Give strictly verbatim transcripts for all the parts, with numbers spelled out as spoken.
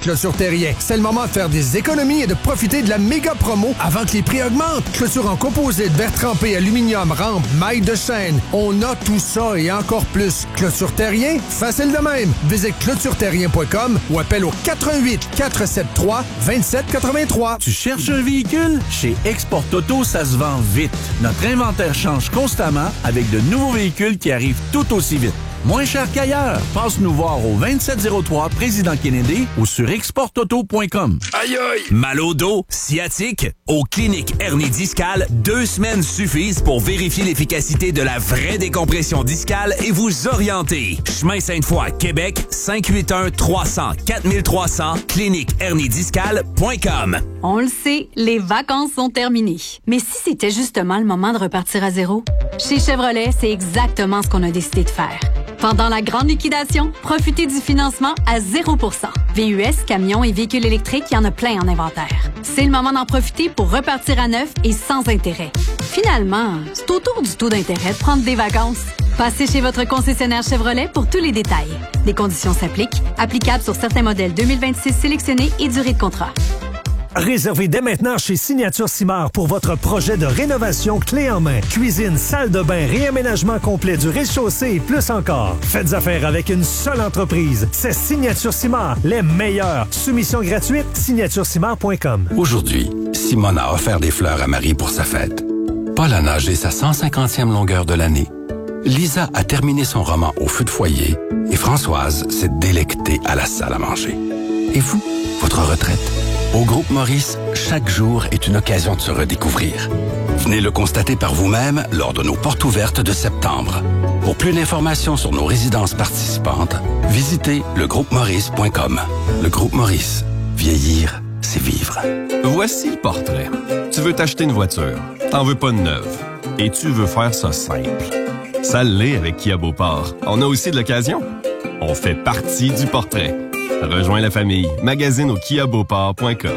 Clôture Terrien. C'est le moment de faire des économies et de profiter de la méga promo avant que les prix augmentent. Clôture en composite, verre trempé, aluminium, rampe, maille de chaîne. On a tout ça et encore plus. Clôture Terrien, facile de même. Visite clôture terrien point com ou appelle au quatre un huit, quatre sept trois, deux sept huit trois. Tu cherches un véhicule? Chez Export Auto, ça se vend vite. Notre inventaire change constamment avec de nouveaux véhicules qui arrivent tout aussi vite. Moins cher qu'ailleurs. Passe nous voir au vingt-sept zéro trois Président Kennedy ou sur export auto point com. Aïe aïe! Mal au dos, sciatique? Aux cliniques hernie discale, deux semaines suffisent pour vérifier l'efficacité de la vraie décompression discale et vous orienter. Chemin Sainte-Foy, Québec, cinq huit un trois cents quatre trois cents, clinique hernie discale point com. On le sait, les vacances sont terminées. Mais si c'était justement le moment de repartir à zéro? Chez Chevrolet, c'est exactement ce qu'on a décidé de faire. Pendant la grande liquidation, profitez du financement à zéro pour cent. V U S, camions et véhicules électriques, il y en a plein en inventaire. C'est le moment d'en profiter pour repartir à neuf et sans intérêt. Finalement, c'est autour du taux d'intérêt de prendre des vacances. Passez chez votre concessionnaire Chevrolet pour tous les détails. Les conditions s'appliquent, applicables sur certains modèles deux mille vingt-six sélectionnés et durée de contrat. Réservez dès maintenant chez Signature Simard pour votre projet de rénovation clé en main. Cuisine, salle de bain, réaménagement complet du rez-de-chaussée et plus encore. Faites affaire avec une seule entreprise. C'est Signature Simard, les meilleurs. Soumission gratuite, signature simard point com. Aujourd'hui, Simone a offert des fleurs à Marie pour sa fête. Paul a nagé sa cent cinquantième longueur de l'année. Lisa a terminé son roman au feu de foyer et Françoise s'est délectée à la salle à manger. Et vous, votre retraite? Au Groupe Maurice, chaque jour est une occasion de se redécouvrir. Venez le constater par vous-même lors de nos portes ouvertes de septembre. Pour plus d'informations sur nos résidences participantes, visitez le groupe maurice point com. Le Groupe Maurice, vieillir, c'est vivre. Voici le portrait. Tu veux t'acheter une voiture, t'en veux pas de neuve, et tu veux faire ça simple. Ça l'est avec Kia Beauport. On a aussi de l'occasion. On fait partie du portrait. Rejoins la famille. Magazine au kia beauport point com.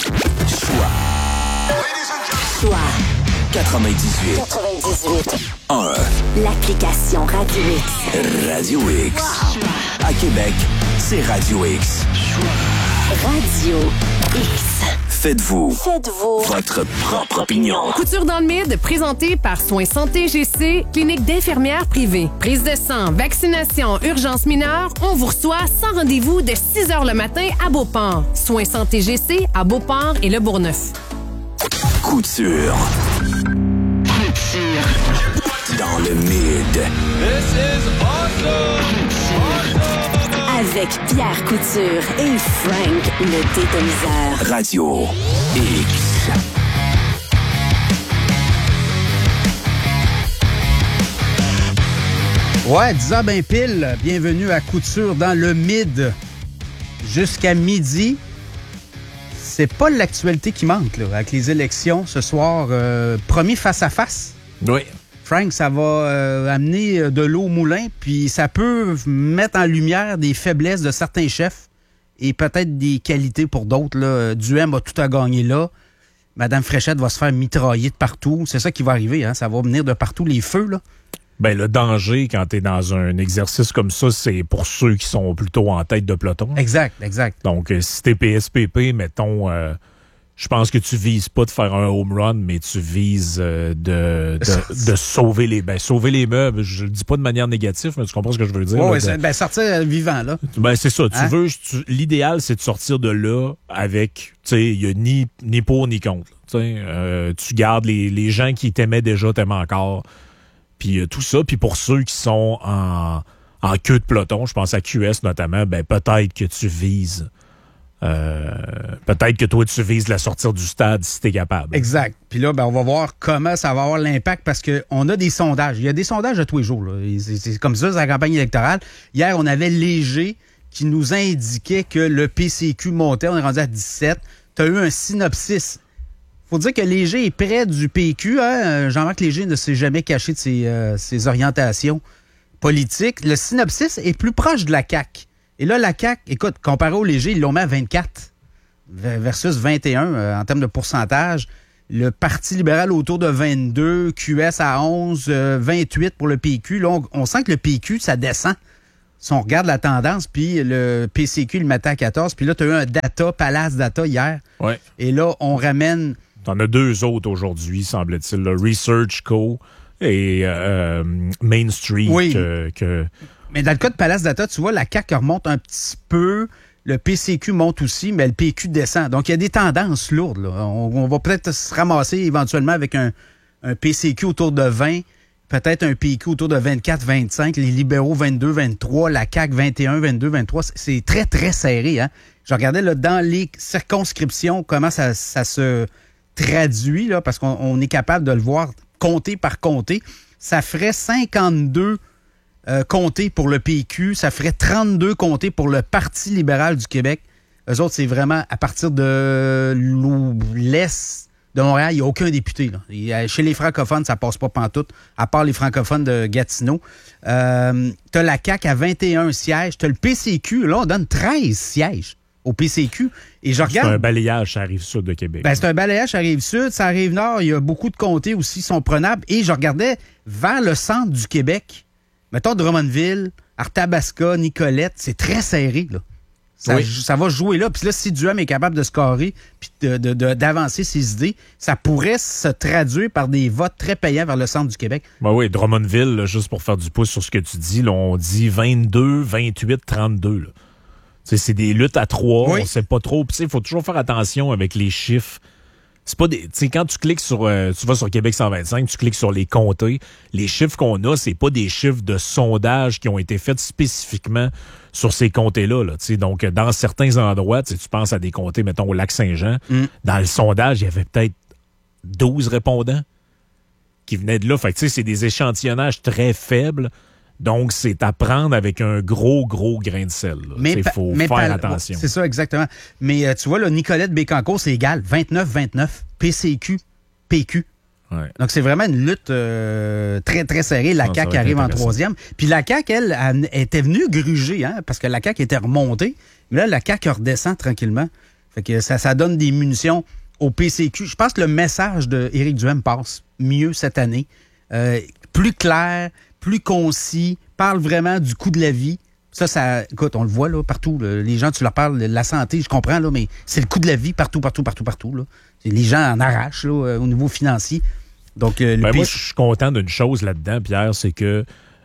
Choix. Choix. quatre-vingt-dix-huit. quatre-vingt-dix-huit. un. L'application Radio X. Radio X. Wow. À Québec, c'est Radio X. Radio X. Faites-vous. Faites-vous. Votre propre opinion. Couture dans le mid, présenté par Soins Santé G C, clinique d'infirmières privée. Prise de sang, vaccination, urgence mineure, on vous reçoit sans rendez-vous de six heures le matin à Beauport. Soins Santé G C à Beauport et Le Bourgneuf. Couture. Couture. Dans le mid. This is awesome. Avec Pierre Couture et Frank le détomiseur. Radio X. Ouais, dix heures ben pile. Bienvenue à Couture dans le mid. Jusqu'à midi. C'est pas l'actualité qui manque, là, avec les élections ce soir. Euh, promis face à face. Oui. Frank, ça va euh, amener de l'eau au moulin, puis ça peut mettre en lumière des faiblesses de certains chefs et peut-être des qualités pour d'autres. Là. Duhem a tout à gagner là. Madame Fréchette va se faire mitrailler de partout. C'est ça qui va arriver, hein? Ça va venir de partout, les feux, là. Ben, le danger, quand tu es dans un exercice comme ça, c'est pour ceux qui sont plutôt en tête de peloton. Exact, exact. Donc, si t'es P S P P, mettons... Euh, je pense que tu vises pas de faire un home run, mais tu vises euh, de, de, de sauver les ben, sauver les meubles. Je le dis pas de manière négative, mais tu comprends ce que je veux dire. Oui, là, de... ben, sortir vivant, là. Ben, c'est ça. Tu hein? veux, tu, l'idéal, c'est de sortir de là avec, tu sais, il y a ni, ni pour ni contre. Euh, tu gardes les, les gens qui t'aimaient déjà, t'aiment encore. Puis euh, tout ça. Puis pour ceux qui sont en, en queue de peloton, je pense à Q S notamment, ben peut-être que tu vises... Euh, peut-être que toi, tu vises la sortir du stade si t'es capable. Exact. Puis là, ben, on va voir comment ça va avoir l'impact parce qu'on a des sondages. Il y a des sondages à tous les jours. Là. C'est, c'est comme ça, c'est la campagne électorale. Hier, on avait Léger qui nous indiquait que le P C Q montait. On est rendu à dix-sept. Tu as eu un synopsis. Faut dire que Léger est près du P Q. Hein? Jean-Marc Léger ne s'est jamais caché de ses, euh, ses orientations politiques. Le synopsis est plus proche de la C A Q. Et là, la C A Q, écoute, comparé au Léger, ils l'ont mis à vingt-quatre versus vingt et un euh, en termes de pourcentage. Le Parti libéral autour de vingt-deux, Q S à onze, euh, vingt-huit pour le P Q. Là, on, on sent que le P Q, ça descend. si on regarde la tendance, puis le P C Q le matin à quatorze, puis là, tu as eu un data, Palace Data hier. Ouais. Et là, on ramène... T'en as deux autres aujourd'hui, semble-t-il. Le Research Co. et euh, Main Street. Oui. Que, que... Mais dans le cas de Palace Data, tu vois, la C A Q remonte un petit peu... Le P C Q monte aussi, mais le P Q descend. Donc, il y a des tendances lourdes. Là. On, on va peut-être se ramasser éventuellement avec un, un P C Q autour de vingt, peut-être un P Q autour de vingt-quatre, vingt-cinq, les libéraux vingt-deux, vingt-trois, la C A Q vingt et un, vingt-deux, vingt-trois. C'est très, très serré. Hein? Je regardais là, dans les circonscriptions comment ça, ça se traduit, là, parce qu'on on est capable de le voir comté par comté. Ça ferait cinquante-deux Euh, comtés pour le P Q, ça ferait trente-deux comtés pour le Parti libéral du Québec. Eux autres, c'est vraiment à partir de l'Est de Montréal, il n'y a aucun député. Là. Il, chez les francophones, ça passe pas pantoute, à part les francophones de Gatineau. Euh, t'as la C A Q à vingt et un sièges. T'as le P C Q, là, on donne treize sièges au P C Q. Et je regarde... C'est un balayage, ça arrive sud de Québec. Ben, c'est un balayage, ça arrive sud, ça arrive nord. Il y a beaucoup de comtés aussi qui sont prenables. Et je regardais vers le centre du Québec. Mettons Drummondville, Arthabasca, Nicolette, c'est très serré, là. Ça, oui. ça va jouer là. Puis là, si Duhem est capable de scorer puis de, de, de, d'avancer ses idées, ça pourrait se traduire par des votes très payants vers le centre du Québec. Ben oui, Drummondville, là, juste pour faire du pouce sur ce que tu dis, là, on dit vingt-deux, vingt-huit, trente-deux. Là. C'est des luttes à trois, oui. On sait pas trop. Il faut toujours faire attention avec les chiffres. C'est pas des. Tu sais, quand tu cliques sur. Euh, tu vas sur Québec cent vingt-cinq, tu cliques sur les comtés. Les chiffres qu'on a, c'est pas des chiffres de sondage qui ont été faits spécifiquement sur ces comtés-là. Là, donc, dans certains endroits, tu penses à des comtés, mettons, au Lac-Saint-Jean. Mm. Dans le sondage, il y avait peut-être douze répondants qui venaient de là. Fait que, tu sais, c'est des échantillonnages très faibles. Donc, c'est à prendre avec un gros, gros grain de sel. Il faut faire pa- attention. C'est ça, exactement. Mais euh, tu vois, là, Nicolette Bécancour, c'est égal. vingt-neuf vingt-neuf. P C Q, P Q. Ouais. Donc, c'est vraiment une lutte euh, très, très serrée. La non, C A Q arrive en troisième. Puis la C A Q, elle, elle, elle était venue gruger, hein, parce que la C A Q était remontée. Mais là, la C A Q redescend tranquillement. Fait que ça, ça donne des munitions au P C Q. Je pense que le message d'Éric Duhem passe mieux cette année. Euh, plus clair, plus concis, parle vraiment du coût de la vie. Ça, ça, écoute, on le voit là, partout. Là. Les gens, tu leur parles de la santé, je comprends, là, mais c'est le coût de la vie partout, partout, partout, partout. Là. Les gens en arrachent là, au niveau financier. Donc, euh, le ben P... Moi, je suis content d'une chose là-dedans, Pierre, c'est que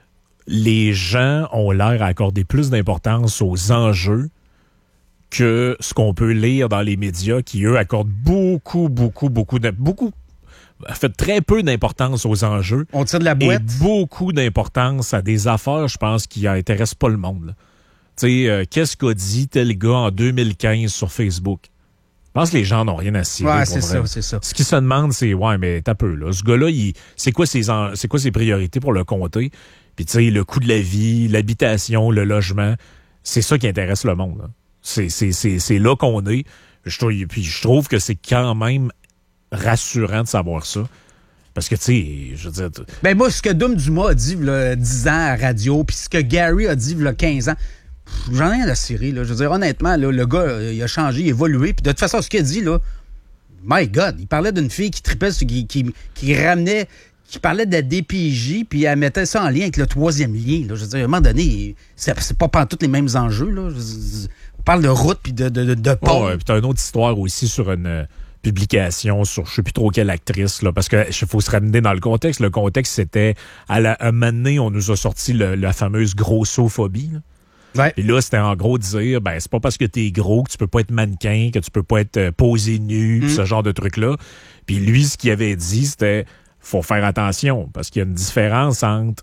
les gens ont l'air à accorder plus d'importance aux enjeux que ce qu'on peut lire dans les médias qui, eux, accordent beaucoup, beaucoup, beaucoup, de, beaucoup fait très peu d'importance aux enjeux. On tire de la boîte. Et beaucoup d'importance à des affaires, je pense, qui n'intéressent pas le monde. Tu sais, euh, qu'est-ce qu'a dit tel gars en deux mille quinze sur Facebook? Je pense que les gens n'ont rien à cirer. Ouais, pour c'est vrai. ça, c'est ça. Ce qu'ils se demandent, c'est, ouais, mais t'as peu, là. Ce gars-là, il, c'est quoi ses, en, c'est quoi ses priorités pour le comté? Puis, tu sais, le coût de la vie, l'habitation, le logement, c'est ça qui intéresse le monde, là. C'est, c'est, c'est, c'est là qu'on est. Je trouve, puis, je trouve que c'est quand même rassurant de savoir ça. Parce que, tu sais, je veux dire... T- ben moi, ce que Dom Dumas a dit il y a dix ans à radio, puis ce que Gary a dit il y a quinze ans, pff, j'en ai rien à cirer, là. Je veux dire, honnêtement, là, le gars, il a changé, il a évolué, puis de toute façon, ce qu'il a dit, là, my God, il parlait d'une fille qui tripait, qui, qui, qui ramenait, qui parlait de la D P J, puis elle mettait ça en lien avec le troisième lien, là. Je veux dire, à un moment donné, c'est, c'est pas pantoute les mêmes enjeux, là. Je, on parle de route, puis de, de, de, de pont. Oh, ouais, puis t'as une autre histoire aussi sur une... publication sur je sais plus trop quelle actrice, là, parce que il faut se ramener dans le contexte. Le contexte, c'était à, la, à un moment donné, on nous a sorti le, la fameuse grossophobie. Là. Ouais. Et là, c'était en gros dire, ben c'est pas parce que t'es gros que tu peux pas être mannequin, que tu peux pas être euh, posé nu, mm. ce genre de truc-là. Puis lui, ce qu'il avait dit, c'était faut faire attention, parce qu'il y a une différence entre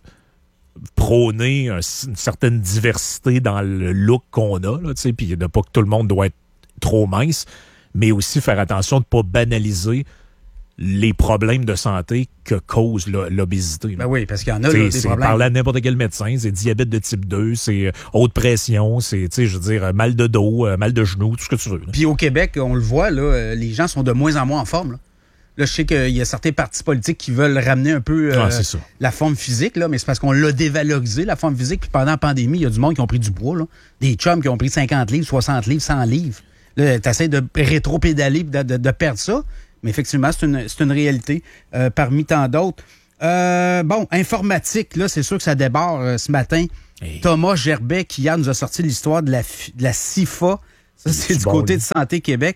prôner un, une certaine diversité dans le look qu'on a, là, puis de pas que tout le monde doit être trop mince, mais aussi faire attention de ne pas banaliser les problèmes de santé que cause l'obésité. Ben oui, parce qu'il y en a là, des c'est problèmes. Parler à n'importe quel médecin, c'est diabète de type deux, c'est haute pression, c'est, je veux dire, mal de dos, mal de genoux, tout ce que tu veux. Là. Puis au Québec, on le voit, là, les gens sont de moins en moins en forme. Là, là je sais qu'il y a certains partis politiques qui veulent ramener un peu euh, ah, la forme physique, là, mais c'est parce qu'on l'a dévalorisé, la forme physique. Puis pendant la pandémie, il y a du monde qui ont pris du poids. Là. Des chums qui ont pris cinquante livres, soixante livres, cent livres. Là, tu essaies de rétro-pédaler, de, de, de perdre ça. Mais effectivement, c'est une, c'est une réalité euh, parmi tant d'autres. Euh, bon, informatique, là, c'est sûr que ça débarre euh, ce matin. Hey. Thomas Gerbet, qui hier nous a sorti l'histoire de la, de la C I F A. Ça, c'est, c'est du bon, côté lui. de Santé Québec.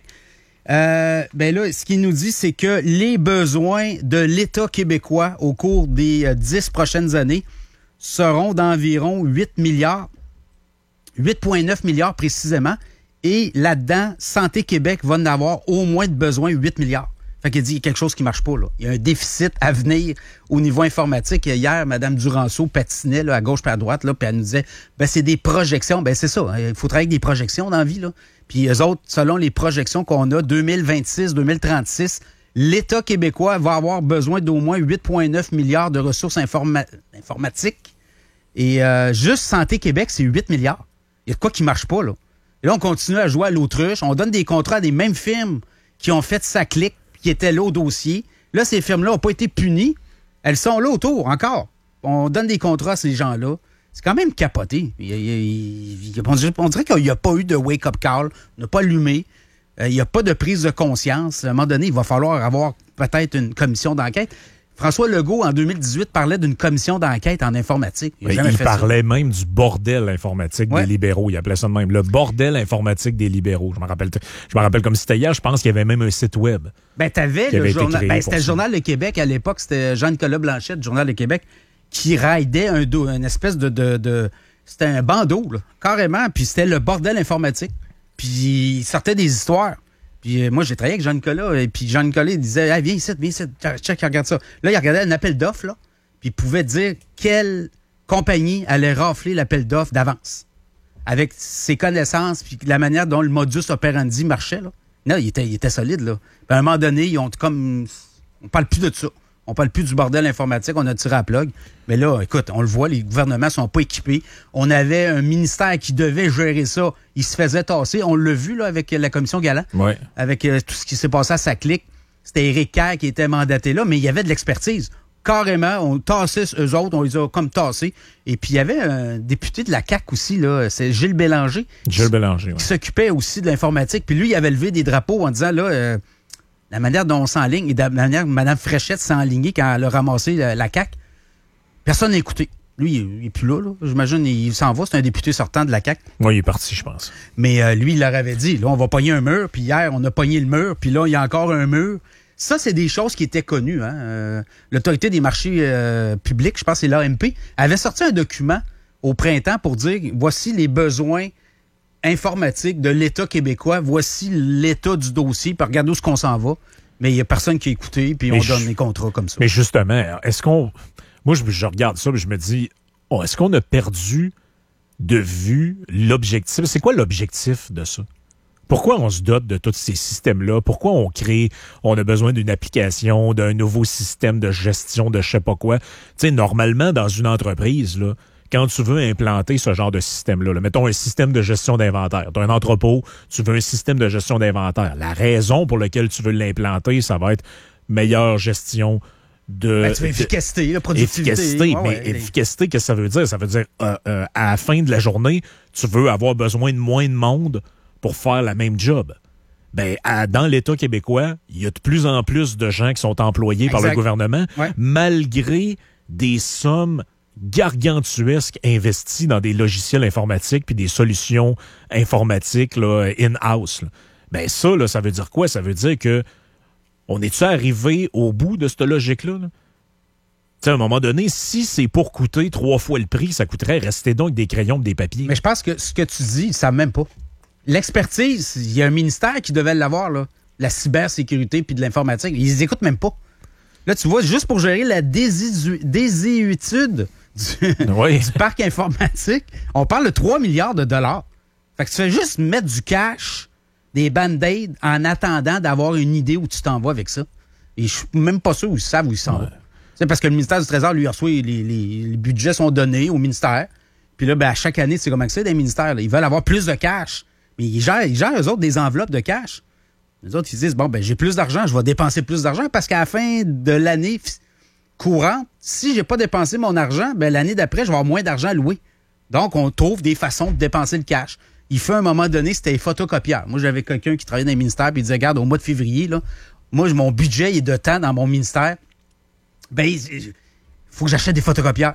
Euh, ben là, ce qu'il nous dit, c'est que les besoins de l'État québécois au cours des euh, dix prochaines années seront d'environ huit milliards, huit virgule neuf milliards précisément. Et là-dedans, Santé Québec va en avoir au moins de besoin huit milliards. Fait qu'il dit, il y a quelque chose qui marche pas, là. Il y a un déficit à venir au niveau informatique. Hier, Mme Duranceau patinait, là, à gauche puis à droite, là, puis elle nous disait, ben, c'est des projections. Ben, c'est ça. Il faut travailler avec des projections dans la vie, là. Puis eux autres, selon les projections qu'on a, deux mille vingt-six, deux mille trente-six, l'État québécois va avoir besoin d'au moins huit virgule neuf milliards de ressources informa- informatiques. Et euh, juste Santé Québec, c'est huit milliards. Il y a de quoi qui marche pas, là. Et là, on continue à jouer à l'autruche. On donne des contrats à des mêmes firmes qui ont fait sa clique, qui étaient là au dossier. Là, ces firmes-là n'ont pas été punies. Elles sont là autour, encore. On donne des contrats à ces gens-là. C'est quand même capoté. Il, il, il, on dirait qu'il n'y a pas eu de wake-up call. On n'a pas allumé. Il n'y a pas de prise de conscience. À un moment donné, il va falloir avoir peut-être une commission d'enquête. François Legault, en deux mille dix-huit, parlait d'une commission d'enquête en informatique. Il, il parlait ça. même du bordel informatique ouais. des libéraux. Il appelait ça de même. Le bordel informatique des libéraux. Je me rappelle, je me rappelle comme c'était hier. Je pense qu'il y avait même un site web. Ben, t'avais le journal. Ben, c'était le Journal de Québec à l'époque. C'était Jean-Nicolas Blanchette, du Journal de Québec, qui raidait un dos, une espèce de, de, de c'était un bandeau, là, carrément. Puis c'était le bordel informatique. Puis il sortait des histoires. Puis euh, moi, j'ai travaillé avec Jean-Nicolas, et puis Jean-Nicolas, il disait, hey, viens ici, viens ici, check, regarde ça. Là, il regardait un appel d'offres, là, puis il pouvait dire quelle compagnie allait rafler l'appel d'offres d'avance. Avec ses connaissances, puis la manière dont le modus operandi marchait, là. Non, il était, il était solide, là. Puis à un moment donné, ils ont comme. On parle plus de ça. On parle plus du bordel informatique, on a tiré à plug. Mais là, écoute, on le voit, les gouvernements sont pas équipés. On avait un ministère qui devait gérer ça. Il se faisait tasser. On l'a vu là avec la commission Galland. Ouais. Avec euh, tout ce qui s'est passé à sa clique. C'était Éric Kerr qui était mandaté là, mais il y avait de l'expertise. Carrément, on tassait eux autres, on les a comme tassés. Et puis, il y avait un député de la C A Q aussi, là, c'est Gilles Bélanger. Gilles Bélanger, oui. Qui s'occupait aussi de l'informatique. Puis lui, il avait levé des drapeaux en disant, là... Euh, la manière dont on s'enligne et de la manière dont Mme Fréchette s'est enlignée quand elle a ramassé la, la C A Q, personne n'a écouté. Lui, il n'est plus là, là. J'imagine il s'en va. C'est un député sortant de la C A Q. Oui, il est parti, je pense. Mais euh, lui, il leur avait dit, là, on va pogner un mur. Puis hier, on a pogné le mur. Puis là, il y a encore un mur. Ça, c'est des choses qui étaient connues. Hein? Euh, L'Autorité des marchés euh, publics, je pense que c'est l'A M P, avait sorti un document au printemps pour dire, voici les besoins informatique de l'État québécois. Voici l'état du dossier. Puis regardez où est-ce qu'on s'en va. Mais il n'y a personne qui a écouté, puis mais on je... donne les contrats comme ça. Mais justement, est-ce qu'on... Moi, je, je regarde ça, et je me dis, oh, est-ce qu'on a perdu de vue l'objectif? C'est quoi l'objectif de ça? Pourquoi on se dote de tous ces systèmes-là? Pourquoi on crée, on a besoin d'une application, d'un nouveau système de gestion de je sais pas quoi? Tu sais, normalement, dans une entreprise, là, quand tu veux implanter ce genre de système-là, là, mettons un système de gestion d'inventaire, tu as un entrepôt, tu veux un système de gestion d'inventaire. La raison pour laquelle tu veux l'implanter, ça va être meilleure gestion de... Ben, tu veux efficacité, la productivité. Efficacité, ouais, mais ouais, efficacité, qu'est-ce que ça veut dire? Ça veut dire, euh, euh, à la fin de la journée, tu veux avoir besoin de moins de monde pour faire la même job. Ben, à, dans l'État québécois, il y a de plus en plus de gens qui sont employés exact. Par le gouvernement, ouais. malgré des sommes gargantuesques investis dans des logiciels informatiques puis des solutions informatiques là, in-house. Là. Ben ça, là, ça veut dire quoi? Ça veut dire que on est-tu arrivé au bout de cette logique-là? Là? À un moment donné, si c'est pour coûter trois fois le prix, ça coûterait rester donc des crayons et des papiers. Mais je pense que ce que tu dis, ils ne savent même pas. L'expertise, il y a un ministère qui devait l'avoir, là, la cybersécurité puis de l'informatique. Ils les écoutent même pas. Là, tu vois, juste pour gérer la désidu- désuétude du, oui. du parc informatique, on parle de trois milliards de dollars. Fait que tu fais juste mettre du cash, des band-aids, en attendant d'avoir une idée où tu t'en vas avec ça. Et je suis même pas sûr où ils savent où ils s'en vont. C'est parce que le ministère du Trésor, lui, reçoit, les, les, les budgets sont donnés au ministère. Puis là, ben, à chaque année, c'est comme ça des ministères. Là, ils veulent avoir plus de cash. Mais ils gèrent, ils gèrent, eux autres, des enveloppes de cash. Les autres, ils disent, bon, ben j'ai plus d'argent, je vais dépenser plus d'argent parce qu'à la fin de l'année courante, si j'ai pas dépensé mon argent, ben l'année d'après, je vais avoir moins d'argent à louer. Donc, on trouve des façons de dépenser le cash. Il fait un moment donné, c'était les photocopieurs. Moi, j'avais quelqu'un qui travaillait dans les ministères puis il disait, regarde, au mois de février, là, moi, mon budget est de temps dans mon ministère. Ben, il faut que j'achète des photocopieurs.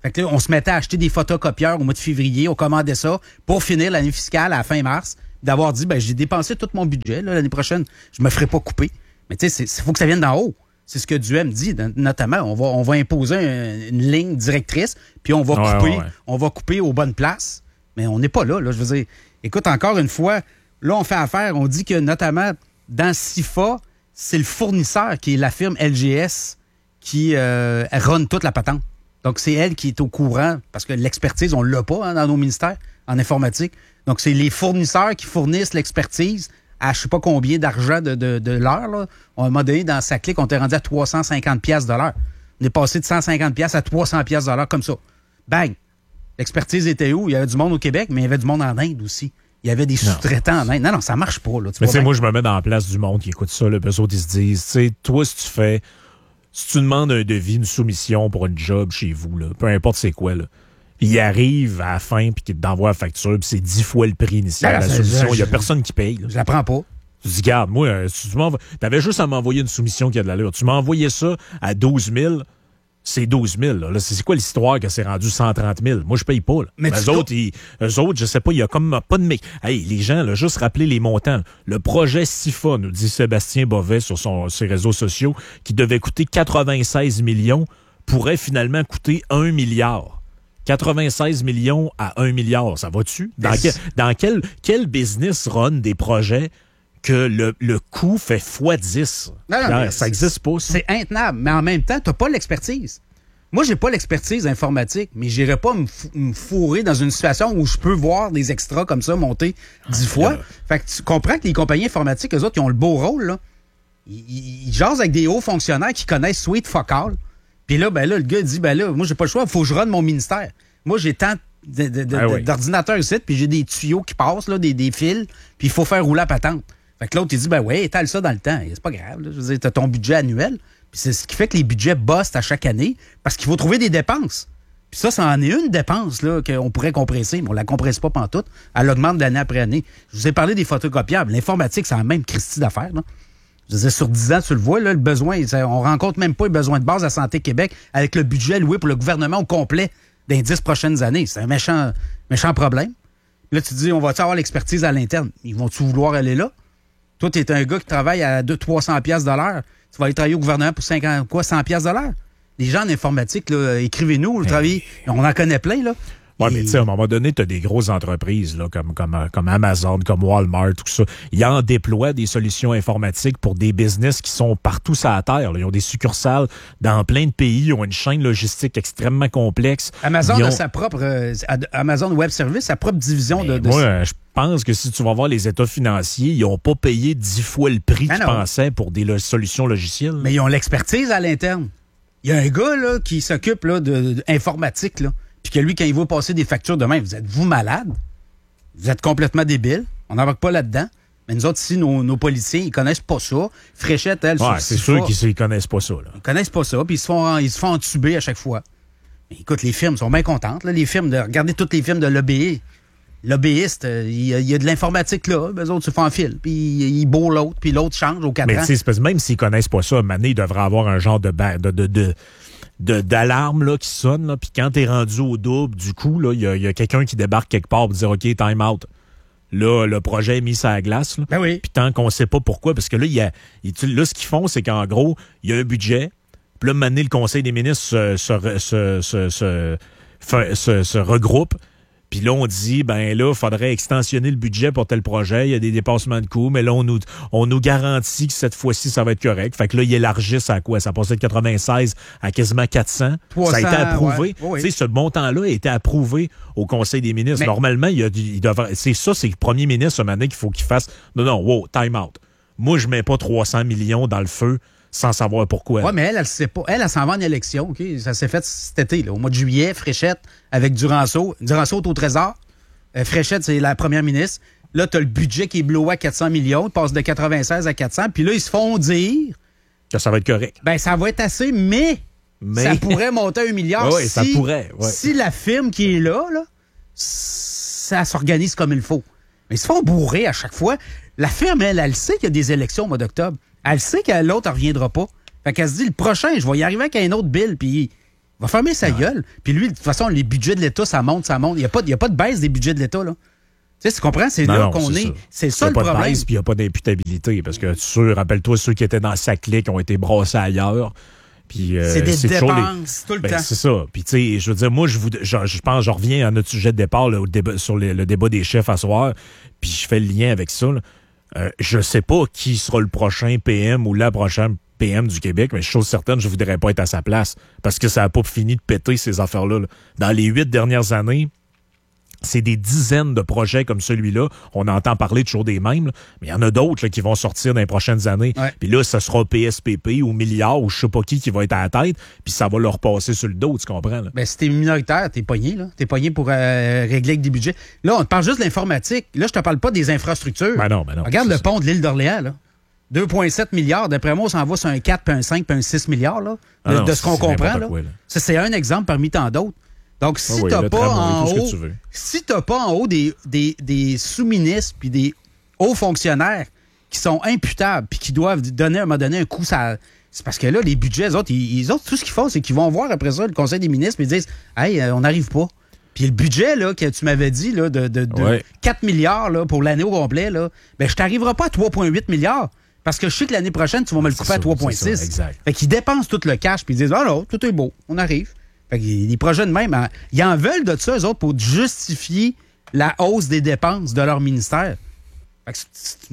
Fait que là, on se mettait à acheter des photocopieurs au mois de février, on commandait ça pour finir l'année fiscale à la fin mars, d'avoir dit, ben j'ai dépensé tout mon budget, là, l'année prochaine, je me ferai pas couper. Mais tu sais, il faut que ça vienne d'en haut. C'est ce que Duhem dit, notamment. On va, on va imposer un, une ligne directrice, puis on va ouais, couper, ouais, ouais. on va couper aux bonnes places. Mais on n'est pas là, là. Je veux dire, écoute, encore une fois, là, on fait affaire, on dit que notamment dans S I F A, c'est le fournisseur qui est la firme L G S qui euh, run toute la patente. Donc, c'est elle qui est au courant, parce que l'expertise, on l'a pas hein, dans nos ministères en informatique. Donc, c'est les fournisseurs qui fournissent l'expertise à je sais pas combien d'argent de, de, de l'heure. Là. À un moment donné, dans sa clique, on était rendu à trois cent cinquante piastres de l'heure. On est passé de cent cinquante piastres à trois cents piastres de l'heure, comme ça. Bang! L'expertise était où? Il y avait du monde au Québec, mais il y avait du monde en Inde aussi. Il y avait des sous-traitants en Inde. Non, non, ça marche pas. Là. Tu mais tu sais, bien. moi, je me mets dans la place du monde qui écoute ça. Là, eux autres, ils se disent, tu sais, toi, si tu fais... Si tu demandes un devis, une soumission pour un job chez vous, là, peu importe c'est quoi, là, il arrive à la fin puis qu'il t'envoie la facture puis c'est dix fois le prix initial de la soumission. Il n'y a personne qui paye. Là. Je la prends pas. Tu dis, garde, moi, si tu avais juste à m'envoyer une soumission qui a de l'allure. Tu m'as envoyé ça à douze mille, c'est douze mille. Là. Là, c'est quoi l'histoire que c'est rendu cent trente mille? Moi, je paye pas. Là. Mais eux autres, ils, eux autres, je sais pas, il y a comme pas de... Hey, les gens, là, juste rappeler les montants. Le projet S I F A, nous dit Sébastien Bovet sur son, ses réseaux sociaux, qui devait coûter quatre-vingt-seize millions, pourrait finalement coûter un milliard. quatre-vingt-seize millions à un milliard, ça va-tu? Dans, quel, dans quel, quel business run des projets que le, le coût fait fois dix? Non, non, Là, ça n'existe pas. Ça. C'est intenable, mais en même temps, tu n'as pas l'expertise. Moi, j'ai pas l'expertise informatique, mais j'irai pas me, fou- me fourrer dans une situation où je peux voir des extras comme ça monter dix fois. là. Fait que tu comprends que les compagnies informatiques, eux autres, ils ont le beau rôle, là. Ils, ils, ils jasent avec des hauts fonctionnaires qui connaissent Sweet Fuck All. Puis là, ben là, le gars dit, ben là, moi, j'ai pas le choix, il faut que je run mon ministère. Moi, j'ai tant de, de, de, ah oui. d'ordinateurs ici, puis j'ai des tuyaux qui passent, là, des, des fils, puis il faut faire rouler la patente. Fait que l'autre, il dit, ben ouais, étale ça dans le temps. C'est pas grave, là. Je veux dire, t'as ton budget annuel. Puis c'est ce qui fait que les budgets bustent à chaque année, parce qu'il faut trouver des dépenses. Puis ça, ça en est une dépense là, qu'on pourrait compresser, mais on la compresse pas pantoute. Elle augmente d'année après année. Je vous ai parlé des photocopiables. L'informatique, c'est la même Christie d'affaires. Là. Je disais, sur dix ans, tu le vois, là, le besoin, ça, on rencontre même pas les besoins de base à Santé Québec avec le budget alloué pour le gouvernement au complet dans les dix prochaines années. C'est un méchant, méchant problème. Là, tu te dis, on va-tu avoir l'expertise à l'interne? Ils vont-tu vouloir aller là? Toi, tu es un gars qui travaille à deux cents à trois cents piastres de l'heure. Tu vas aller travailler au gouvernement pour cinquante, quoi, cent piastres de l'heure? Les gens en informatique, là, écrivez-nous, le travail, on en connaît plein, là. Oui, Et... mais tu sais, à un moment donné, tu as des grosses entreprises là, comme, comme, comme Amazon, comme Walmart, tout ça. Ils en déploient des solutions informatiques pour des business qui sont partout sur la Terre. Là. Ils ont des succursales dans plein de pays. Ils ont une chaîne logistique extrêmement complexe. Amazon ont... a sa propre... Euh, Amazon Web Service, sa propre division de... de... Moi, euh, je pense que si tu vas voir les états financiers, ils n'ont pas payé dix fois le prix ah qu'ils non. pensaient pour des lo- solutions logicielles. Mais ils ont l'expertise à l'interne. Il y a un gars là, qui s'occupe là, de, de informatique, là, puis que lui, quand il va passer des factures demain, vous êtes-vous malade? Vous êtes complètement débile. On n'embarque pas là-dedans. Mais nous autres, ici, nos, nos policiers, ils connaissent pas ça. Fréchette, elle, ouais, c'est sûr qu'ils ne connaissent pas ça. Là. Ils connaissent pas ça, puis ils se font, ils se font entuber à chaque fois. Mais écoute, les firmes sont bien contentes. Là, les firmes, de, regardez toutes les firmes de l'O B I. Lobbyiste, il y, y a de l'informatique là, eux autres se font en fil, puis ils bourrent l'autre, puis l'autre change aux quatre mais ans. Mais tu sais, même s'ils connaissent pas ça, Mané, ils devraient avoir un genre de de, de, de, de d'alarme là, qui sonne, là, puis quand t'es rendu au double, du coup, il y a, y a quelqu'un qui débarque quelque part pour dire « OK, time out ». Là, le projet est mis sur la glace. Là. Ben oui. Puis tant qu'on sait pas pourquoi, parce que là, y a, y, là ce qu'ils font, c'est qu'en gros, il y a un budget, puis là, Mané, le Conseil des ministres se, se, se, se, se, se, se, se regroupe. Puis là, on dit, ben là, il faudrait extensionner le budget pour tel projet. Il y a des dépassements de coûts, mais là, on nous, on nous garantit que cette fois-ci, ça va être correct. Fait que là, ils élargissent à quoi? Ça passait de quatre-vingt-seize à quasiment quatre cents. trois cents, ça a été approuvé. Ouais. Oui. Tu sais, ce montant-là a été approuvé au Conseil des ministres. Mais... Normalement, il, y a, il devrait, c'est ça, c'est le premier ministre, ce matin, qu'il faut qu'il fasse. Non, non, wow, time out. Moi, je mets pas trois cents millions dans le feu sans savoir pourquoi. Oui, mais elle, elle sait pas. Elle, elle s'en va en élection, OK? Ça s'est fait cet été, là, au mois de juillet, Fréchette, avec Duranceau. Duranceau est au Trésor. Euh, Fréchette, c'est la première ministre. Là, tu as le budget qui est blowé à quatre cents millions. Il passe de quatre-vingt-seize à quatre cents. Puis là, ils se font dire... Que ça va être correct. Ben, ça va être assez, mais, mais... ça pourrait monter à un milliard oui, si, ça pourrait, ouais. si la firme qui est là, là, ça s'organise comme il faut. Mais ils se font bourrer à chaque fois. La firme, elle, elle sait qu'il y a des élections au mois d'octobre. Elle sait que l'autre ne reviendra pas. Fait qu'elle se dit, le prochain, je vais y arriver avec un autre bill, puis il va fermer sa ouais. gueule. Puis lui, de toute façon, les budgets de l'État, ça monte, ça monte. Il n'y a, a pas de baisse des budgets de l'État, là. Tu sais, tu comprends? C'est non, là non, qu'on c'est est. Ça. C'est ça le problème. Il n'y a pas de baisse, puis il n'y a pas d'imputabilité. Parce que, sûr, rappelle-toi, ceux qui étaient dans sa clique ont été brassés ailleurs. Puis, euh, c'est des c'est dépenses les... tout le ben, temps. C'est ça. Puis, tu sais, je veux dire, moi, je, vous... je, je pense, je reviens à notre sujet de départ, là, au débat, sur le, le débat des chefs à soir, puis je fais le lien avec ça. Là. Euh, je sais pas qui sera le prochain P M ou la prochaine P M du Québec, mais chose certaine, je voudrais pas être à sa place parce que ça n'a pas fini de péter ces affaires-là. Là. Dans les huit dernières années, c'est des dizaines de projets comme celui-là. On entend parler toujours des mêmes, là, mais il y en a d'autres là, qui vont sortir dans les prochaines années. Ouais. Puis là, ça sera P S P P ou milliard ou je sais pas qui qui va être à la tête, puis ça va leur passer sur le dos, tu comprends? Là? Ben, si t'es minoritaire, t'es pogné, là. T'es pogné pour euh, régler avec des budgets. Là, on te parle juste de l'informatique. Là, je te parle pas des infrastructures. Ben non, ben non. Regarde le ça. pont de l'île d'Orléans, là. deux virgule sept milliards. D'après moi, on s'en va sur un quatre, puis un cinq, puis un six milliards, là. De, Ah non, de ce qu'on comprend, là. Quoi, là. Ça, c'est un exemple parmi tant d'autres. Donc, si Ah oui, t'as le pas tramway, en tout ce que haut, tu veux. si t'as pas en haut des, des, des sous-ministres puis des hauts fonctionnaires qui sont imputables puis qui doivent donner, à un moment donné, un coup, ça, c'est parce que là, les budgets, les autres, ils, ils autres, tout ce qu'ils font, c'est qu'ils vont voir après ça le Conseil des ministres et ils disent « Hey, euh, on n'arrive pas ». Puis le budget là, que tu m'avais dit là, de, de, de ouais. quatre milliards là, pour l'année au complet, là, ben, je t'arriverai pas à trois virgule huit milliards. Parce que je sais que l'année prochaine, tu vas me le couper ça, à trois virgule six. Exact. Fait qu'ils dépensent tout le cash puis ils disent « Ah non, tout est beau, on arrive ». Fait que les projets de même, hein, ils en veulent de ça, eux autres, pour justifier la hausse des dépenses de leur ministère. Fait que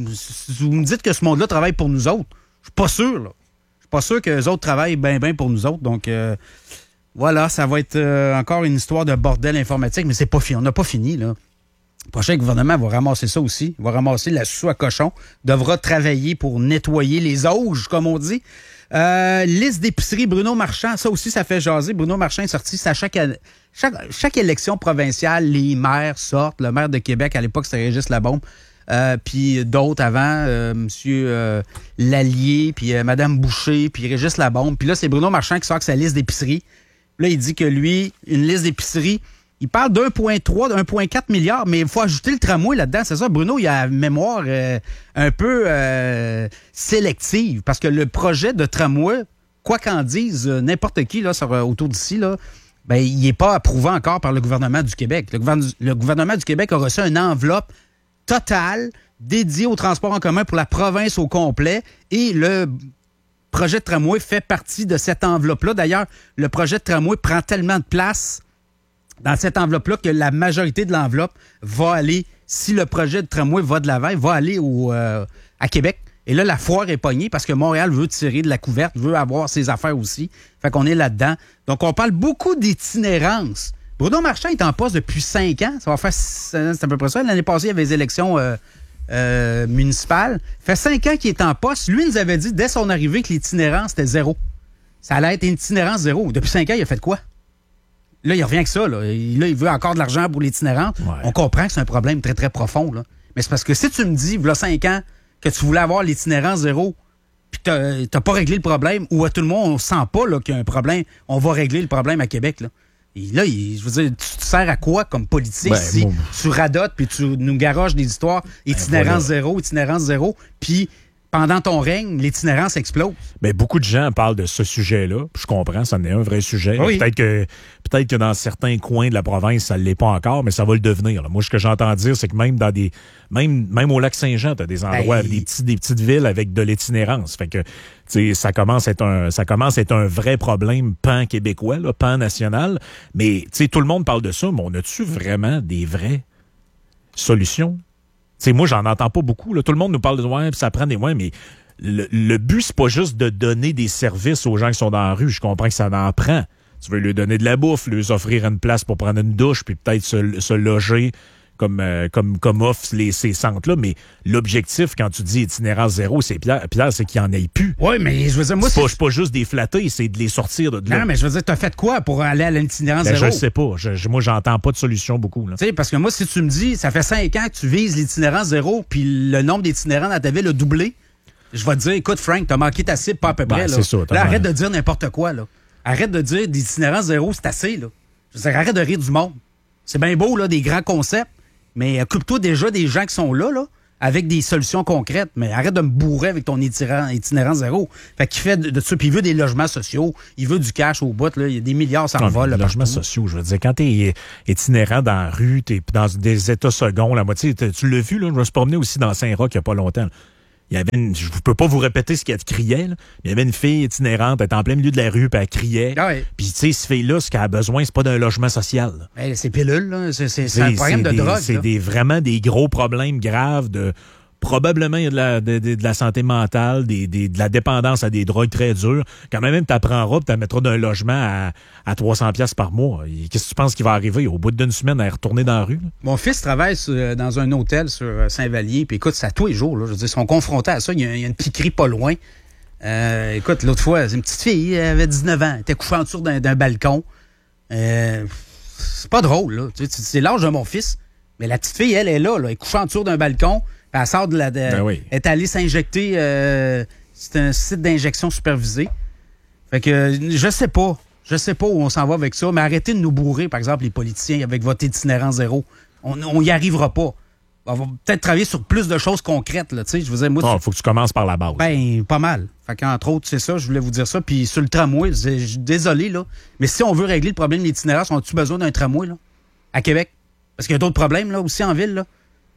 si vous me dites que ce monde-là travaille pour nous autres, je suis pas sûr, là. Je suis pas sûr que les autres travaillent bien, bien pour nous autres. Donc, euh, voilà, ça va être euh, encore une histoire de bordel informatique, mais c'est pas fini. On n'a pas fini, là. Le prochain gouvernement va ramasser ça aussi. Il va ramasser la sous à cochon. Devra travailler pour nettoyer les auges, comme on dit. Euh, liste d'épicerie, Bruno Marchand, ça aussi, ça fait jaser. Bruno Marchand est sorti. Ça, chaque, chaque, chaque élection provinciale, les maires sortent. Le maire de Québec, à l'époque, c'était Régis Labombe. Euh, puis d'autres avant, euh, M. Euh, Lallier, puis euh, Mme Boucher, puis Régis Labombe. Puis là, c'est Bruno Marchand qui sort avec sa liste d'épicerie. Là, il dit que lui, une liste d'épicerie, il parle d'un virgule trois, d'un virgule quatre milliard, mais il faut ajouter le tramway là-dedans. C'est ça, Bruno, il a une mémoire euh, un peu euh, sélective, parce que le projet de tramway, quoi qu'en dise euh, n'importe qui là, sur, autour d'ici, là, ben, il n'est pas approuvé encore par le gouvernement du Québec. Le, gouvernement, le gouvernement du Québec a reçu une enveloppe totale dédiée au transport en commun pour la province au complet, et le projet de tramway fait partie de cette enveloppe-là. D'ailleurs, le projet de tramway prend tellement de place dans cette enveloppe-là que la majorité de l'enveloppe va aller, si le projet de tramway va de l'avant, va aller au, euh, à Québec. Et là, la foire est pognée parce que Montréal veut tirer de la couverte, veut avoir ses affaires aussi. Fait qu'on est là-dedans. Donc, on parle beaucoup d'itinérance. Bruno Marchand est en poste depuis cinq ans. Ça va faire, c'est à peu près ça. L'année passée, il y avait les élections euh, euh, municipales. Ça fait cinq ans qu'il est en poste. Lui, il nous avait dit, dès son arrivée, que l'itinérance, c'était zéro. Ça allait être une itinérance zéro. Depuis cinq ans, il a fait quoi? Là, il revient avec ça. Là. Il, là, il veut encore de l'argent pour l'itinérance. Ouais. On comprend que c'est un problème très, très profond. Là. Mais c'est parce que si tu me dis, il y a cinq ans, que tu voulais avoir l'itinérance zéro, puis t'as, t'as pas réglé le problème, ou à tout le monde, on sent pas là, qu'il y a un problème, on va régler le problème à Québec. Là. Et là, il, je veux dire, tu te sers à quoi comme politique ben, si bon. tu radotes puis tu nous garoches des histoires itinérance ben, voilà. zéro, itinérance zéro, puis pendant ton règne, l'itinérance explose. Bien, beaucoup de gens parlent de ce sujet-là. Je comprends, ça en est un vrai sujet. Oui. Peut-être que peut-être que dans certains coins de la province, ça ne l'est pas encore, mais ça va le devenir. Là. Moi, ce que j'entends dire, c'est que même dans des. Même, même au lac Saint-Jean, tu as des endroits, hey. des, petits, des petites villes avec de l'itinérance. Fait que tu sais, ça commence à être un. Ça commence à être un vrai problème pan-québécois, là, pan-national. Mais tu sais, tout le monde parle de ça, mais on a-tu vraiment des vraies solutions? T'sais, moi, j'en entends pas beaucoup. Là. Tout le monde nous parle de ouais, puis ça prend des moyens, mais le, le but, c'est pas juste de donner des services aux gens qui sont dans la rue. Je comprends que ça en prend. Tu veux leur donner de la bouffe, leur offrir une place pour prendre une douche, puis peut-être se, se loger comme, euh, comme, comme offrent les, ces centres-là. Mais l'objectif, quand tu dis itinérance zéro, c'est Pierre, Pierre c'est qu'il n'y en ait plus. Oui, mais je veux dire, moi, c'est pas, c'est pas juste des flattés, c'est de les sortir de là. Non, mais je veux dire, t'as fait quoi pour aller à l'itinérance ben, zéro? Je sais pas. Je, je, moi, j'entends pas de solution beaucoup. Tu sais, parce que moi, si tu me dis, ça fait cinq ans que tu vises l'itinérance zéro, puis le nombre d'itinérants dans ta ville a doublé, je vais te dire, écoute, Frank, t'as manqué ta cible pas à peu près. Ben, là, ça, là arrête de dire n'importe quoi. Là. Arrête de dire l'itinérance zéro, c'est assez. Là. Je veux dire, arrête de rire du monde. C'est bien beau, là, des grands concepts, mais occupe-toi déjà des gens qui sont là, là. avec des solutions concrètes, mais arrête de me bourrer avec ton itinérant, itinérant zéro. Fait qu'il fait de, de ça, puis il veut des logements sociaux, il veut du cash au bout, là, il y a des milliards, ça en vole. Des logements sociaux, je veux dire, quand t'es itinérant dans la rue, t'es dans des états seconds, la moitié, tu l'as vu, là, je me suis promené aussi dans Saint-Roch il n'y a pas longtemps, là. Il y avait une, je ne peux pas vous répéter ce qu'elle criait, là. Il y avait une fille itinérante, elle était en plein milieu de la rue, puis elle criait. Ah oui. Puis, tu sais, cette fille-là, ce qu'elle a besoin, c'est pas d'un logement social. Hey, c'est pilule, là. C'est, c'est, c'est un problème de des, drogue. C'est des, vraiment des gros problèmes graves de. Probablement, il y a de la, de, de, de la santé mentale, des, des, de la dépendance à des drogues très dures. Quand même, tu apprendras et tu mettras d'un logement à, à trois cents dollars par mois. Et qu'est-ce que tu penses qui va arriver? Au bout d'une semaine, à retourner dans la rue? Là? Mon fils travaille sur, dans un hôtel sur Saint-Vallier. Puis écoute, c'est à tous les jours. Là, je veux dire, ils sont confrontés à ça. Il y a, il y a une piquerie pas loin. Euh, écoute, l'autre fois, c'est une petite fille, elle avait dix-neuf ans. Elle était couchée en dessous d'un, d'un balcon. Euh, c'est pas drôle, là. Tu sais, c'est l'âge de mon fils. Mais la petite fille, elle est là, là. Elle est couchée en dessous d'un balcon. Elle sort de la. De, ben oui. Elle est allée s'injecter. Euh, c'est un site d'injection supervisé. Fait que je sais pas. Je sais pas où on s'en va avec ça, mais arrêtez de nous bourrer, par exemple, les politiciens, avec votre itinérant zéro. On n'y arrivera pas. On va peut-être travailler sur plus de choses concrètes, là. Tu sais, je vous disais, moi. Il oh, faut que tu commences par la base. Ben, pas mal. Fait qu'entre autres, c'est ça, je voulais vous dire ça. Puis sur le tramway, je suis désolé, là. Mais si on veut régler le problème de l'itinérance, on a-tu besoin d'un tramway, là? À Québec? Parce qu'il y a d'autres problèmes, là, aussi en ville, là.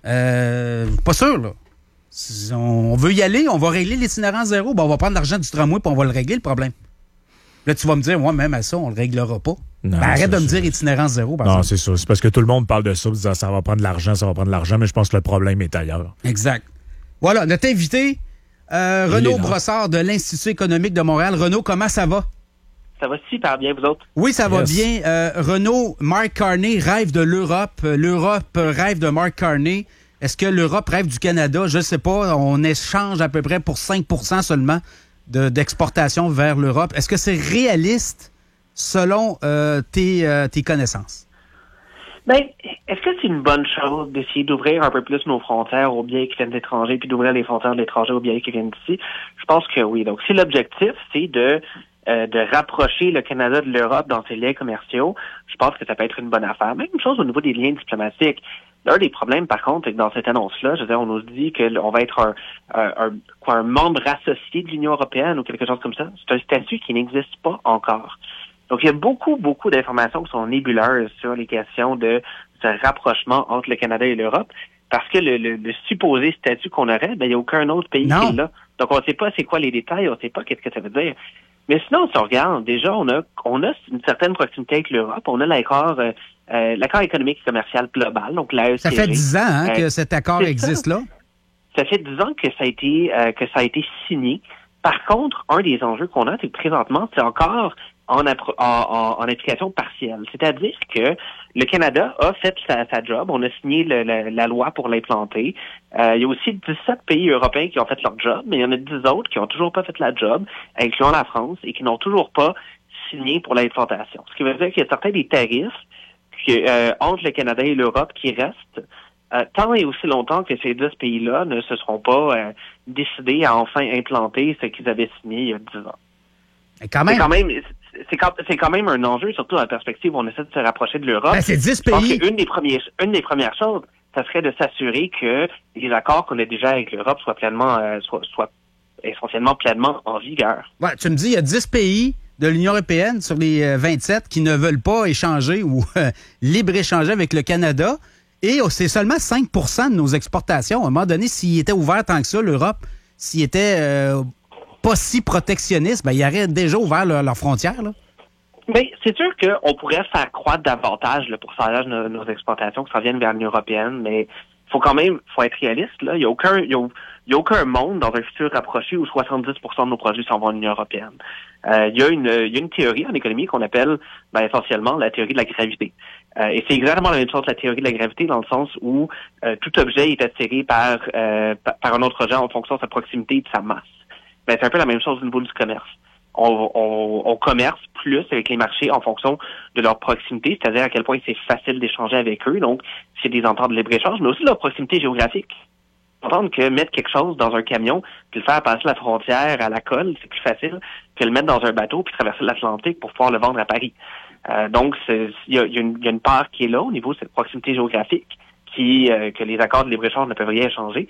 Euh, pas sûr, là. Si on veut y aller, on va régler l'itinérance zéro, ben on va prendre l'argent du tramway puis on va le régler, le problème. Là, tu vas me dire, moi, même à ça, on le réglera pas. Non, ben, arrête de me ça. dire itinérance zéro, par non, exemple. c'est ça. C'est parce que tout le monde parle de ça, disant ça va prendre de l'argent, ça va prendre de l'argent, mais je pense que le problème est ailleurs. Exact. Voilà, notre invité, euh, Renaud Brossard de l'Institut économique de Montréal. Renaud, comment ça va? Ça va super bien, vous autres? Oui, ça va yes. bien. Euh, Renaud, Mark Carney rêve de l'Europe. L'Europe rêve de Mark Carney. Est-ce que l'Europe rêve du Canada? Je ne sais pas. On échange à peu près pour cinq pour cent seulement de, d'exportation vers l'Europe. Est-ce que c'est réaliste selon euh, tes, euh, tes connaissances? Bien, est-ce que c'est une bonne chose d'essayer d'ouvrir un peu plus nos frontières aux biens qui viennent d'étrangers puis d'ouvrir les frontières de l'étranger aux biens qui viennent d'ici? Je pense que oui. Donc, si l'objectif, c'est de Euh, de rapprocher le Canada de l'Europe dans ses liens commerciaux, je pense que ça peut être une bonne affaire. Même chose au niveau des liens diplomatiques. L'un des problèmes, par contre, c'est que dans cette annonce-là, je veux dire, on nous dit qu'on va être un, un, un, quoi, un membre associé de l'Union européenne ou quelque chose comme ça. C'est un statut qui n'existe pas encore. Donc, il y a beaucoup, beaucoup d'informations qui sont nébuleuses sur les questions de ce rapprochement entre le Canada et l'Europe, parce que le, le, le supposé statut qu'on aurait, ben, il n'y a aucun autre pays non. qui est là. Donc, on ne sait pas c'est quoi les détails, on ne sait pas qu'est-ce que ça veut dire. Mais sinon, si on regarde, déjà, on a on a une certaine proximité avec l'Europe. On a l'accord euh, euh, l'accord économique et commercial global, donc l'A E C G. Ça fait dix ans hein, euh, que cet accord existe, ça. là. Ça fait dix ans que ça a été euh, que ça a été signé. Par contre, un des enjeux qu'on a, c'est que présentement, c'est encore en, appro- en, en, en application partielle. C'est-à-dire que le Canada a fait sa, sa job. On a signé le, le, la loi pour l'implanter. Euh, il y a aussi dix-sept pays européens qui ont fait leur job, mais il y en a dix autres qui n'ont toujours pas fait la job, incluant la France, et qui n'ont toujours pas signé pour l'implantation. Ce qui veut dire qu'il y a certains des tarifs que, euh, entre le Canada et l'Europe qui restent, euh, tant et aussi longtemps que ces dix pays-là ne se seront pas euh, décidés à enfin implanter ce qu'ils avaient signé il y a dix ans. Et quand même... C'est quand même... C'est quand, c'est quand même un enjeu, surtout dans la perspective où on essaie de se rapprocher de l'Europe. Ben, c'est dix pays. Je pense pays. qu'une des premières, une des premières choses, ça serait de s'assurer que les accords qu'on a déjà avec l'Europe soient pleinement, euh, soient, soient essentiellement pleinement en vigueur. Ouais, tu me dis, il y a dix pays de l'Union européenne sur les euh, vingt-sept qui ne veulent pas échanger ou euh, libre-échanger avec le Canada. Et oh, c'est seulement cinq pour cent de nos exportations. À un moment donné, s'il était ouvert tant que ça, l'Europe, s'il était euh, pas si protectionniste, ben, il aurait déjà ouvert leurs leur frontières, là. Bien, c'est sûr qu'on pourrait faire croître davantage le pourcentage de nos, nos exportations qui s'en viennent vers l'Union européenne, mais faut quand même, faut être réaliste, là. Il y a aucun, il y a, il y a aucun monde dans un futur rapproché où soixante-dix pour cent de nos produits s'en vont à l'Union européenne. Euh, il y a une, il y a une théorie en économie qu'on appelle, ben, essentiellement la théorie de la gravité. Euh, et c'est exactement la même chose que la théorie de la gravité dans le sens où euh, tout objet est attiré par, euh, par un autre objet en fonction de sa proximité et de sa masse. Ben, c'est un peu la même chose au niveau du commerce. On, on, on commerce plus avec les marchés en fonction de leur proximité, c'est-à-dire à quel point c'est facile d'échanger avec eux. Donc, c'est des ententes de libre-échange, mais aussi leur proximité géographique. Entendre que mettre quelque chose dans un camion puis le faire passer la frontière à la colle, c'est plus facile que le mettre dans un bateau puis traverser l'Atlantique pour pouvoir le vendre à Paris. Euh, donc, il y a, y, a y a une part qui est là au niveau de cette proximité géographique qui euh, que les accords de libre-échange ne peuvent rien changer.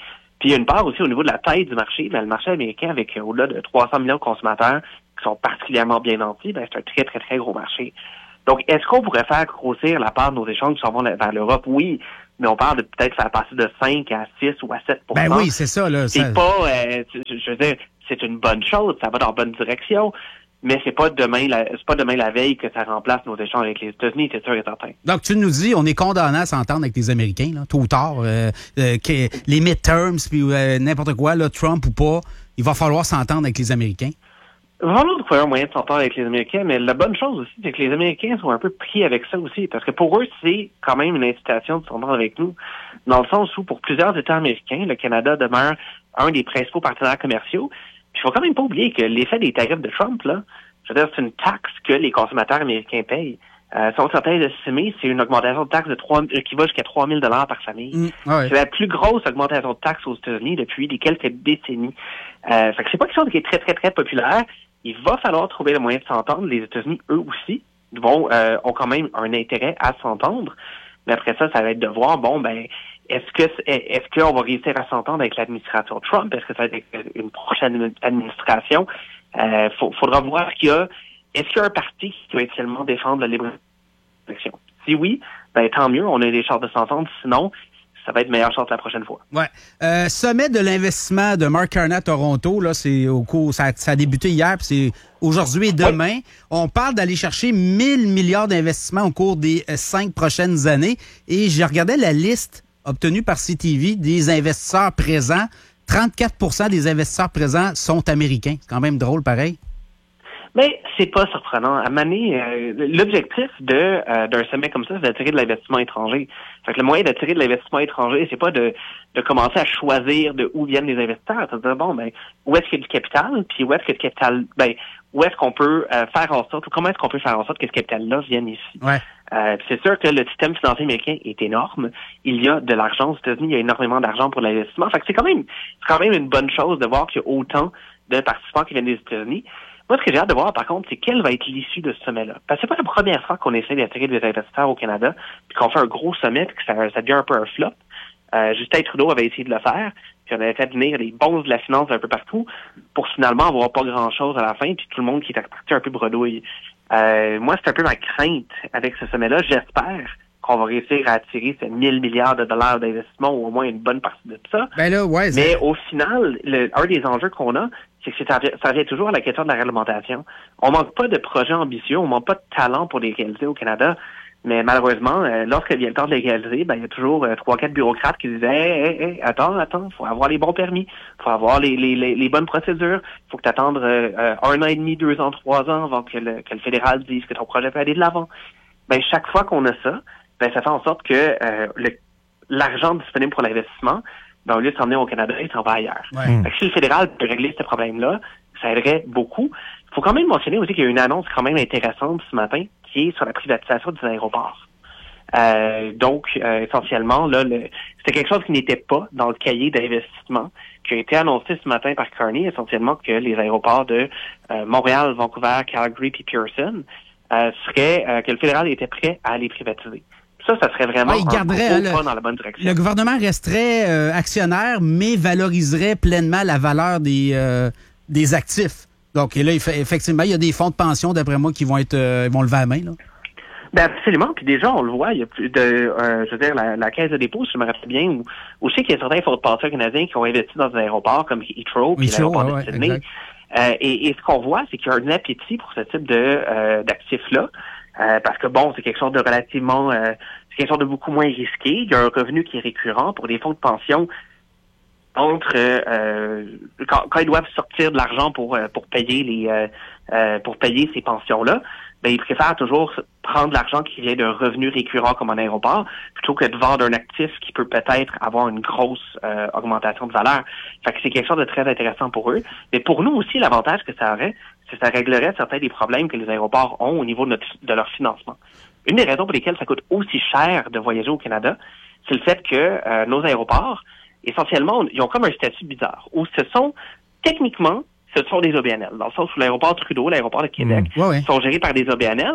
Puis il y a une part aussi au niveau de la taille du marché. Ben, le marché américain, avec au-delà de trois cents millions de consommateurs qui sont particulièrement bien nantis, ben, c'est un très, très, très gros marché. Donc, est-ce qu'on pourrait faire grossir la part de nos échanges qui s'en vont vers l'Europe? Oui, mais on parle de peut-être faire passer de cinq à six ou à sept pour cent. Ben oui, c'est ça. Là, c'est ça... pas, euh, je veux dire, c'est une bonne chose, ça va dans la bonne direction, mais c'est pas demain la, c'est pas demain la veille que ça remplace nos échanges avec les États-Unis, c'est sûr et certain. Donc, tu nous dis, on est condamné à s'entendre avec les Américains, là, tôt ou tard. Euh, euh, que les midterms, puis euh, n'importe quoi, là, Trump ou pas, il va falloir s'entendre avec les Américains. Il va falloir trouver un moyen de s'entendre avec les Américains, mais la bonne chose aussi, c'est que les Américains sont un peu pris avec ça aussi, parce que pour eux, c'est quand même une incitation de s'entendre avec nous, dans le sens où, pour plusieurs États américains, le Canada demeure un des principaux partenaires commerciaux. Puis il faut quand même pas oublier que l'effet des tarifs de Trump, là, je veux dire, c'est une taxe que les consommateurs américains payent. Euh, selon certains estimés, c'est une augmentation de taxe de trois, qui va jusqu'à trois mille dollars par famille. Mmh, ouais. C'est la plus grosse augmentation de taxes aux États-Unis depuis des quelques décennies. Euh, fait que c'est pas quelque chose qui est très, très, très populaire. Il va falloir trouver le moyen de s'entendre. Les États-Unis, eux aussi, vont, euh, ont quand même un intérêt à s'entendre. Mais après ça, ça va être de voir, bon, ben, est-ce que est-ce qu'on va réussir à s'entendre avec l'administration Trump? Est-ce que ça va être une prochaine administration? Euh, faut, faudra voir qu'il y a, est-ce qu'il y a un parti qui va essentiellement défendre la libre élection? Si oui, ben, tant mieux, on a des chances de s'entendre. Sinon, ça va être meilleure chance la prochaine fois. Ouais. Euh, sommet de l'investissement de Mark Carney à Toronto, là, c'est au cours, ça, ça a débuté hier, puis c'est aujourd'hui et demain. Oui. On parle d'aller chercher mille milliards d'investissements au cours des euh, cinq prochaines années. Et j'ai regardé la liste obtenue par C T V des investisseurs présents. trente-quatre pour cent des investisseurs présents sont américains. C'est quand même drôle, pareil. Mais c'est pas surprenant. À Mané, euh, l'objectif de euh, d'un sommet comme ça, c'est d'attirer de l'investissement étranger. Fait que le moyen d'attirer de l'investissement étranger, c'est pas de, de commencer à choisir de où viennent les investisseurs. C'est de dire, bon, ben, où est-ce qu'il y a du capital, puis où est-ce que le capital, ben, où est-ce qu'on peut euh, faire en sorte, ou comment est-ce qu'on peut faire en sorte que ce capital-là vienne ici. Ouais. Euh, c'est sûr que le système financier américain est énorme. Il y a de l'argent aux États-Unis, il y a énormément d'argent pour l'investissement. Fait que c'est quand même, c'est quand même une bonne chose de voir qu'il y a autant de participants qui viennent des États-Unis. Moi, ce que j'ai hâte de voir, par contre, c'est quelle va être l'issue de ce sommet-là. Parce que c'est pas la première fois qu'on essaie d'attirer des investisseurs au Canada, puis qu'on fait un gros sommet, puis que ça, ça devient un peu un flop. Euh, Justin Trudeau avait essayé de le faire, puis on avait fait venir les bons de la finance un peu partout, pour finalement avoir pas grand-chose à la fin, puis tout le monde qui était parti un peu bredouille. Euh, moi, c'est un peu ma crainte avec ce sommet-là. J'espère qu'on va réussir à attirer ces mille milliards de dollars d'investissement, ou au moins une bonne partie de ça. Ben là, ouais, mais au final, le, un des enjeux qu'on a, c'est que ça, ça revient toujours à la question de la réglementation. On manque pas de projets ambitieux, on manque pas de talent pour les réaliser au Canada, mais malheureusement, euh, lorsqu'il vient le temps de les réaliser, ben il y a toujours euh, trois, quatre bureaucrates qui disent hey, hey, hey, attends, attends, faut avoir les bons permis, faut avoir les, les, les, les bonnes procédures, faut que tu attendes euh, euh, un an et demi, deux ans, trois ans avant que le, que le fédéral dise que ton projet peut aller de l'avant. Ben chaque fois qu'on a ça, ben ça fait en sorte que euh, le, l'argent disponible pour l'investissement, ben, au lieu de s'emmener au Canada, il s'en va ailleurs. Ouais. Fait que si le fédéral peut régler ce problème-là, ça aiderait beaucoup. Il faut quand même mentionner aussi qu'il y a une annonce quand même intéressante ce matin qui est sur la privatisation des aéroports. Euh, donc, euh, essentiellement, là, le, c'était quelque chose qui n'était pas dans le cahier d'investissement qui a été annoncé ce matin par Carney, essentiellement que les aéroports de euh, Montréal, Vancouver, Calgary puis Pearson euh, seraient, euh, que le fédéral était prêt à les privatiser. Ça, ça serait vraiment ouais, il garderait, un gros le, pas dans la bonne direction. Le gouvernement resterait euh, actionnaire, mais valoriserait pleinement la valeur des, euh, des actifs. Donc, et là, effectivement, il y a des fonds de pension, d'après moi, qui vont être euh, vont lever la main, là. Ben absolument. Puis déjà, on le voit, il y a plus de, euh, je veux dire, la, la caisse de dépôt, si je me rappelle bien, ou aussi qu'il y a certains fonds de pension canadiens qui ont investi dans des aéroports comme Heathrow, puis l'aéroport ouais, de Sydney. Ouais, euh, et, et ce qu'on voit, c'est qu'il y a un appétit pour ce type de euh, d'actifs-là. Euh, parce que bon, c'est quelque chose de relativement, euh, c'est quelque chose de beaucoup moins risqué. Il y a un revenu qui est récurrent pour des fonds de pension entre euh, quand, quand ils doivent sortir de l'argent pour euh, pour payer les euh, euh, pour payer ces pensions-là, ben ils préfèrent toujours prendre l'argent qui vient d'un revenu récurrent comme un aéroport plutôt que de vendre un actif qui peut peut-être avoir une grosse euh, augmentation de valeur. Fait que c'est quelque chose de très intéressant pour eux. Mais pour nous aussi, l'avantage que ça aurait, c'est que ça réglerait certains des problèmes que les aéroports ont au niveau de, notre, de leur financement. Une des raisons pour lesquelles ça coûte aussi cher de voyager au Canada, c'est le fait que euh, nos aéroports, essentiellement, ils ont comme un statut bizarre, où ce sont, techniquement, ce sont des O B N L, dans le sens où l'aéroport Trudeau, l'aéroport de Québec, mmh, ouais, ouais. sont gérés par des O B N L,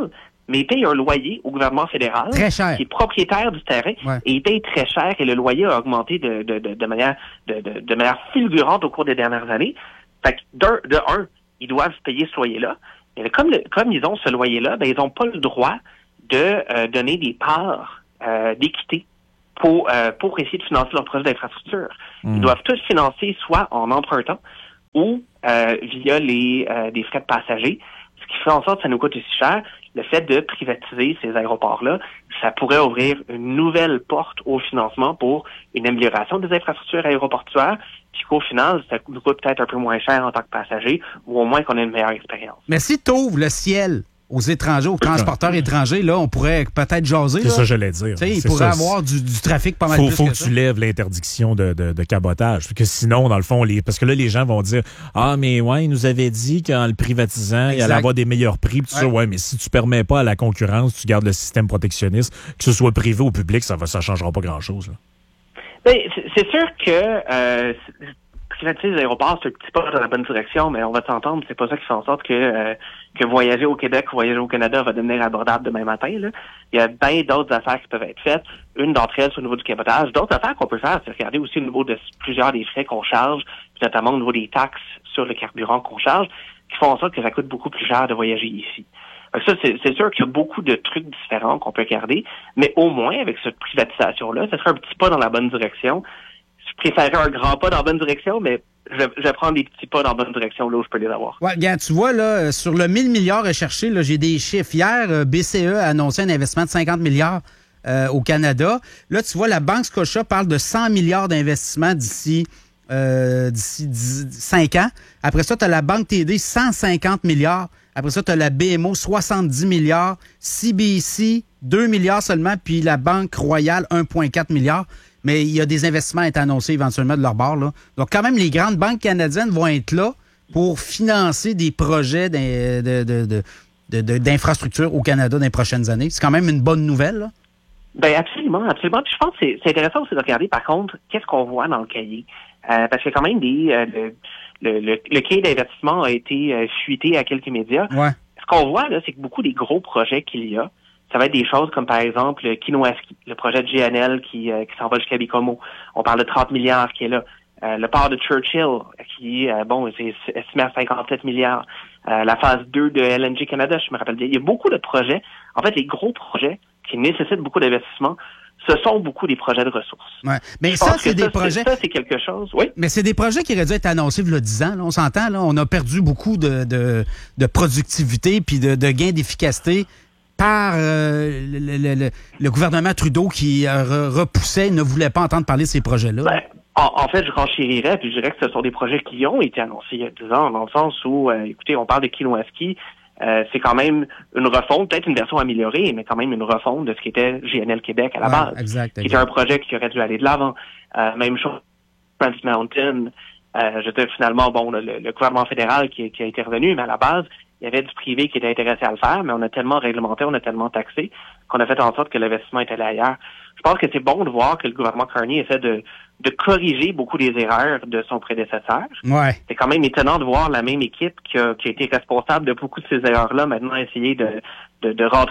mais ils payent un loyer au gouvernement fédéral très cher. Qui est propriétaire du terrain, ouais. Et ils payent très cher et le loyer a augmenté de, de, de, de manière de, de, de manière fulgurante au cours des dernières années. Fait que d'un, de un, ils doivent payer ce loyer-là. Et comme, le, comme ils ont ce loyer-là, ben, ils n'ont pas le droit de euh, donner des parts euh, d'équité pour, euh, pour essayer de financer leur projet d'infrastructure. Mmh. Ils doivent tous financer soit en empruntant ou euh, via les euh, des frais de passagers, ce qui fait en sorte que ça nous coûte aussi cher. Le fait de privatiser ces aéroports-là, ça pourrait ouvrir une nouvelle porte au financement pour une amélioration des infrastructures aéroportuaires, puis qu'au final, ça nous coûte peut-être un peu moins cher en tant que passager, ou au moins qu'on ait une meilleure expérience. Mais si tu ouvres le ciel aux étrangers, aux transporteurs étrangers, là, on pourrait peut-être jaser. C'est là. ça que j'allais dire. Tu sais, il pourrait ça, avoir du, du trafic pas mal faut, plus faut que, que ça. tu lèves l'interdiction de, de, de cabotage. Parce que sinon, dans le fond, les, parce que là, les gens vont dire « Ah, mais ouais, il nous avait dit qu'en le privatisant, exact. Il allait avoir des meilleurs prix. » Puis tout ouais. ça, ouais, mais si tu permets pas à la concurrence, tu gardes le système protectionniste, que ce soit privé ou public, ça va, ça changera pas grand-chose. Là. Ben, c'est, c'est sûr que... Euh, privatiser les aéroports, c'est un petit pas dans la bonne direction, mais on va s'entendre, c'est pas ça qui fait en sorte que euh, que voyager au Québec ou voyager au Canada va devenir abordable demain matin. Là. Il y a bien d'autres affaires qui peuvent être faites. Une d'entre elles, c'est au niveau du cabotage. D'autres affaires qu'on peut faire, c'est regarder aussi au niveau de plusieurs des frais qu'on charge, puis notamment au niveau des taxes sur le carburant qu'on charge, qui font en sorte que ça coûte beaucoup plus cher de voyager ici. Donc ça, c'est, c'est sûr qu'il y a beaucoup de trucs différents qu'on peut regarder, mais au moins, avec cette privatisation-là, ça serait un petit pas dans la bonne direction. Je préférerais un grand pas dans la bonne direction, mais je, je vais prendre des petits pas dans la bonne direction là où je peux les avoir. Ouais, regarde, tu vois, là, sur le mille milliards recherché, là, j'ai des chiffres. Hier, B C E a annoncé un investissement de cinquante milliards euh, au Canada. Là, tu vois, la Banque Scotia parle de cent milliards d'investissements d'ici euh, d'ici cinq ans. Après ça, tu as la Banque T D, cent cinquante milliards. Après ça, tu as la B M O, soixante-dix milliards. C B C, deux milliards seulement. Puis la Banque Royale, un virgule quatre milliard. Mais il y a des investissements à être annoncés éventuellement de leur bord. Là. Donc, quand même, les grandes banques canadiennes vont être là pour financer des projets de, de, de, de, de, de, d'infrastructures au Canada dans les prochaines années. C'est quand même une bonne nouvelle. Là. Ben absolument, absolument. Puis je pense que c'est, c'est intéressant aussi de regarder, par contre, qu'est-ce qu'on voit dans le cahier. Euh, parce que quand même, des, euh, le, le, le, le cahier d'investissement a été euh, fuité à quelques médias. Ouais. Ce qu'on voit, là, c'est que beaucoup des gros projets qu'il y a, ça va être des choses comme, par exemple, le Kinoaski, le projet de G N L qui, euh, qui s'en va jusqu'à Baie-Comeau. On parle de trente milliards qui est là. Euh, le port de Churchill, qui, euh, bon, c'est estimé à cinquante-sept milliards. Euh, la phase deux de L N G Canada, je me rappelle bien. Il y a beaucoup de projets. En fait, les gros projets qui nécessitent beaucoup d'investissement, ce sont beaucoup des projets de ressources. Ouais. Mais je ça, pense c'est que des ça, projets... C'est, ça, c'est quelque chose, oui. Mais c'est des projets qui auraient dû être annoncés il y a dix ans. Là, on s'entend, là. On a perdu beaucoup de, de, de productivité puis de, de gains d'efficacité par euh, le, le, le, le gouvernement Trudeau qui euh, repoussait, ne voulait pas entendre parler de ces projets-là. Ben, en, en fait, je renchérirais, puis je dirais que ce sont des projets qui ont été annoncés il y a dix ans, dans le sens où, euh, écoutez, on parle de Kinoaski, euh, c'est quand même une refonte, peut-être une version améliorée, mais quand même une refonte de ce qui était G N L Québec à la ouais, base. Exact, qui était un projet qui aurait dû aller de l'avant. Euh, même chose, Trans Mountain, euh, je veux dire, finalement, bon, le, le gouvernement fédéral qui, qui a été revenu, mais à la base, il y avait du privé qui était intéressé à le faire, mais on a tellement réglementé, on a tellement taxé qu'on a fait en sorte que l'investissement est allé ailleurs. Je pense que c'est bon de voir que le gouvernement Carney essaie de, de corriger beaucoup des erreurs de son prédécesseur. Ouais. C'est quand même étonnant de voir la même équipe qui a, qui a été responsable de beaucoup de ces erreurs-là maintenant essayer de, de, de rentrer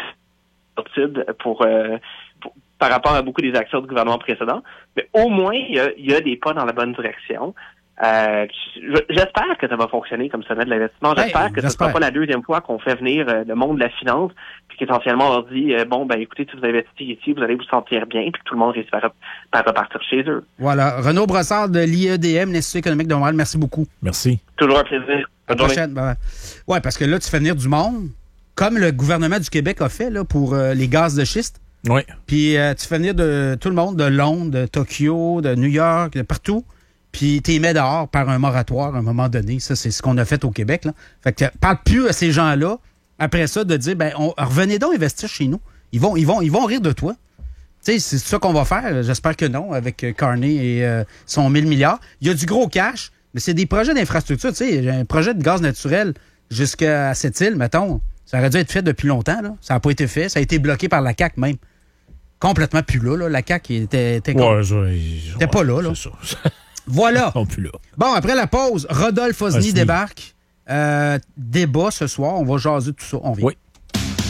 pour, euh, pour par rapport à beaucoup des actions du gouvernement précédent. Mais au moins, il y a, il y a des pas dans la bonne direction. Euh, j'espère que ça va fonctionner comme sommet de l'investissement. J'espère hey, que ce ne sera pas la deuxième fois qu'on fait venir euh, le monde de la finance puis qu'essentiellement on leur dit euh, bon ben écoutez, si vous investissez ici, vous allez vous sentir bien puis que tout le monde risque par, par repartir chez eux. Voilà. Renaud Brossard de l'I E D M, l'Institut économique de Montréal, merci beaucoup. Merci. Toujours un plaisir. À la prochaine. Ben, ouais, parce que là, tu fais venir du monde, comme le gouvernement du Québec a fait là, pour euh, les gaz de schiste. Oui. Puis euh, tu fais venir de tout le monde, de Londres, de Tokyo, de New York, de partout. Puis t'es mis dehors par un moratoire à un moment donné. Ça, c'est ce qu'on a fait au Québec. Là. Fait que parle plus à ces gens-là, après ça, de dire, ben, on, revenez donc investir chez nous. Ils vont, ils vont, ils vont rire de toi. Tu sais, c'est ça qu'on va faire. J'espère que non, avec Carney et euh, son mille milliards. Il y a du gros cash, mais c'est des projets d'infrastructure. Tu sais, un projet de gaz naturel jusqu'à cette île, mettons, ça aurait dû être fait depuis longtemps. Là. Ça n'a pas été fait. Ça a été bloqué par la C A Q même. Complètement plus là. là. La C A Q était, était, ouais, était ouais, pas là. là. C'est ça. Voilà. Plus là. Bon, après la pause, Rodolphe Osny Osny. débarque. Euh, débat ce soir. On va jaser tout ça. On vient. Oui.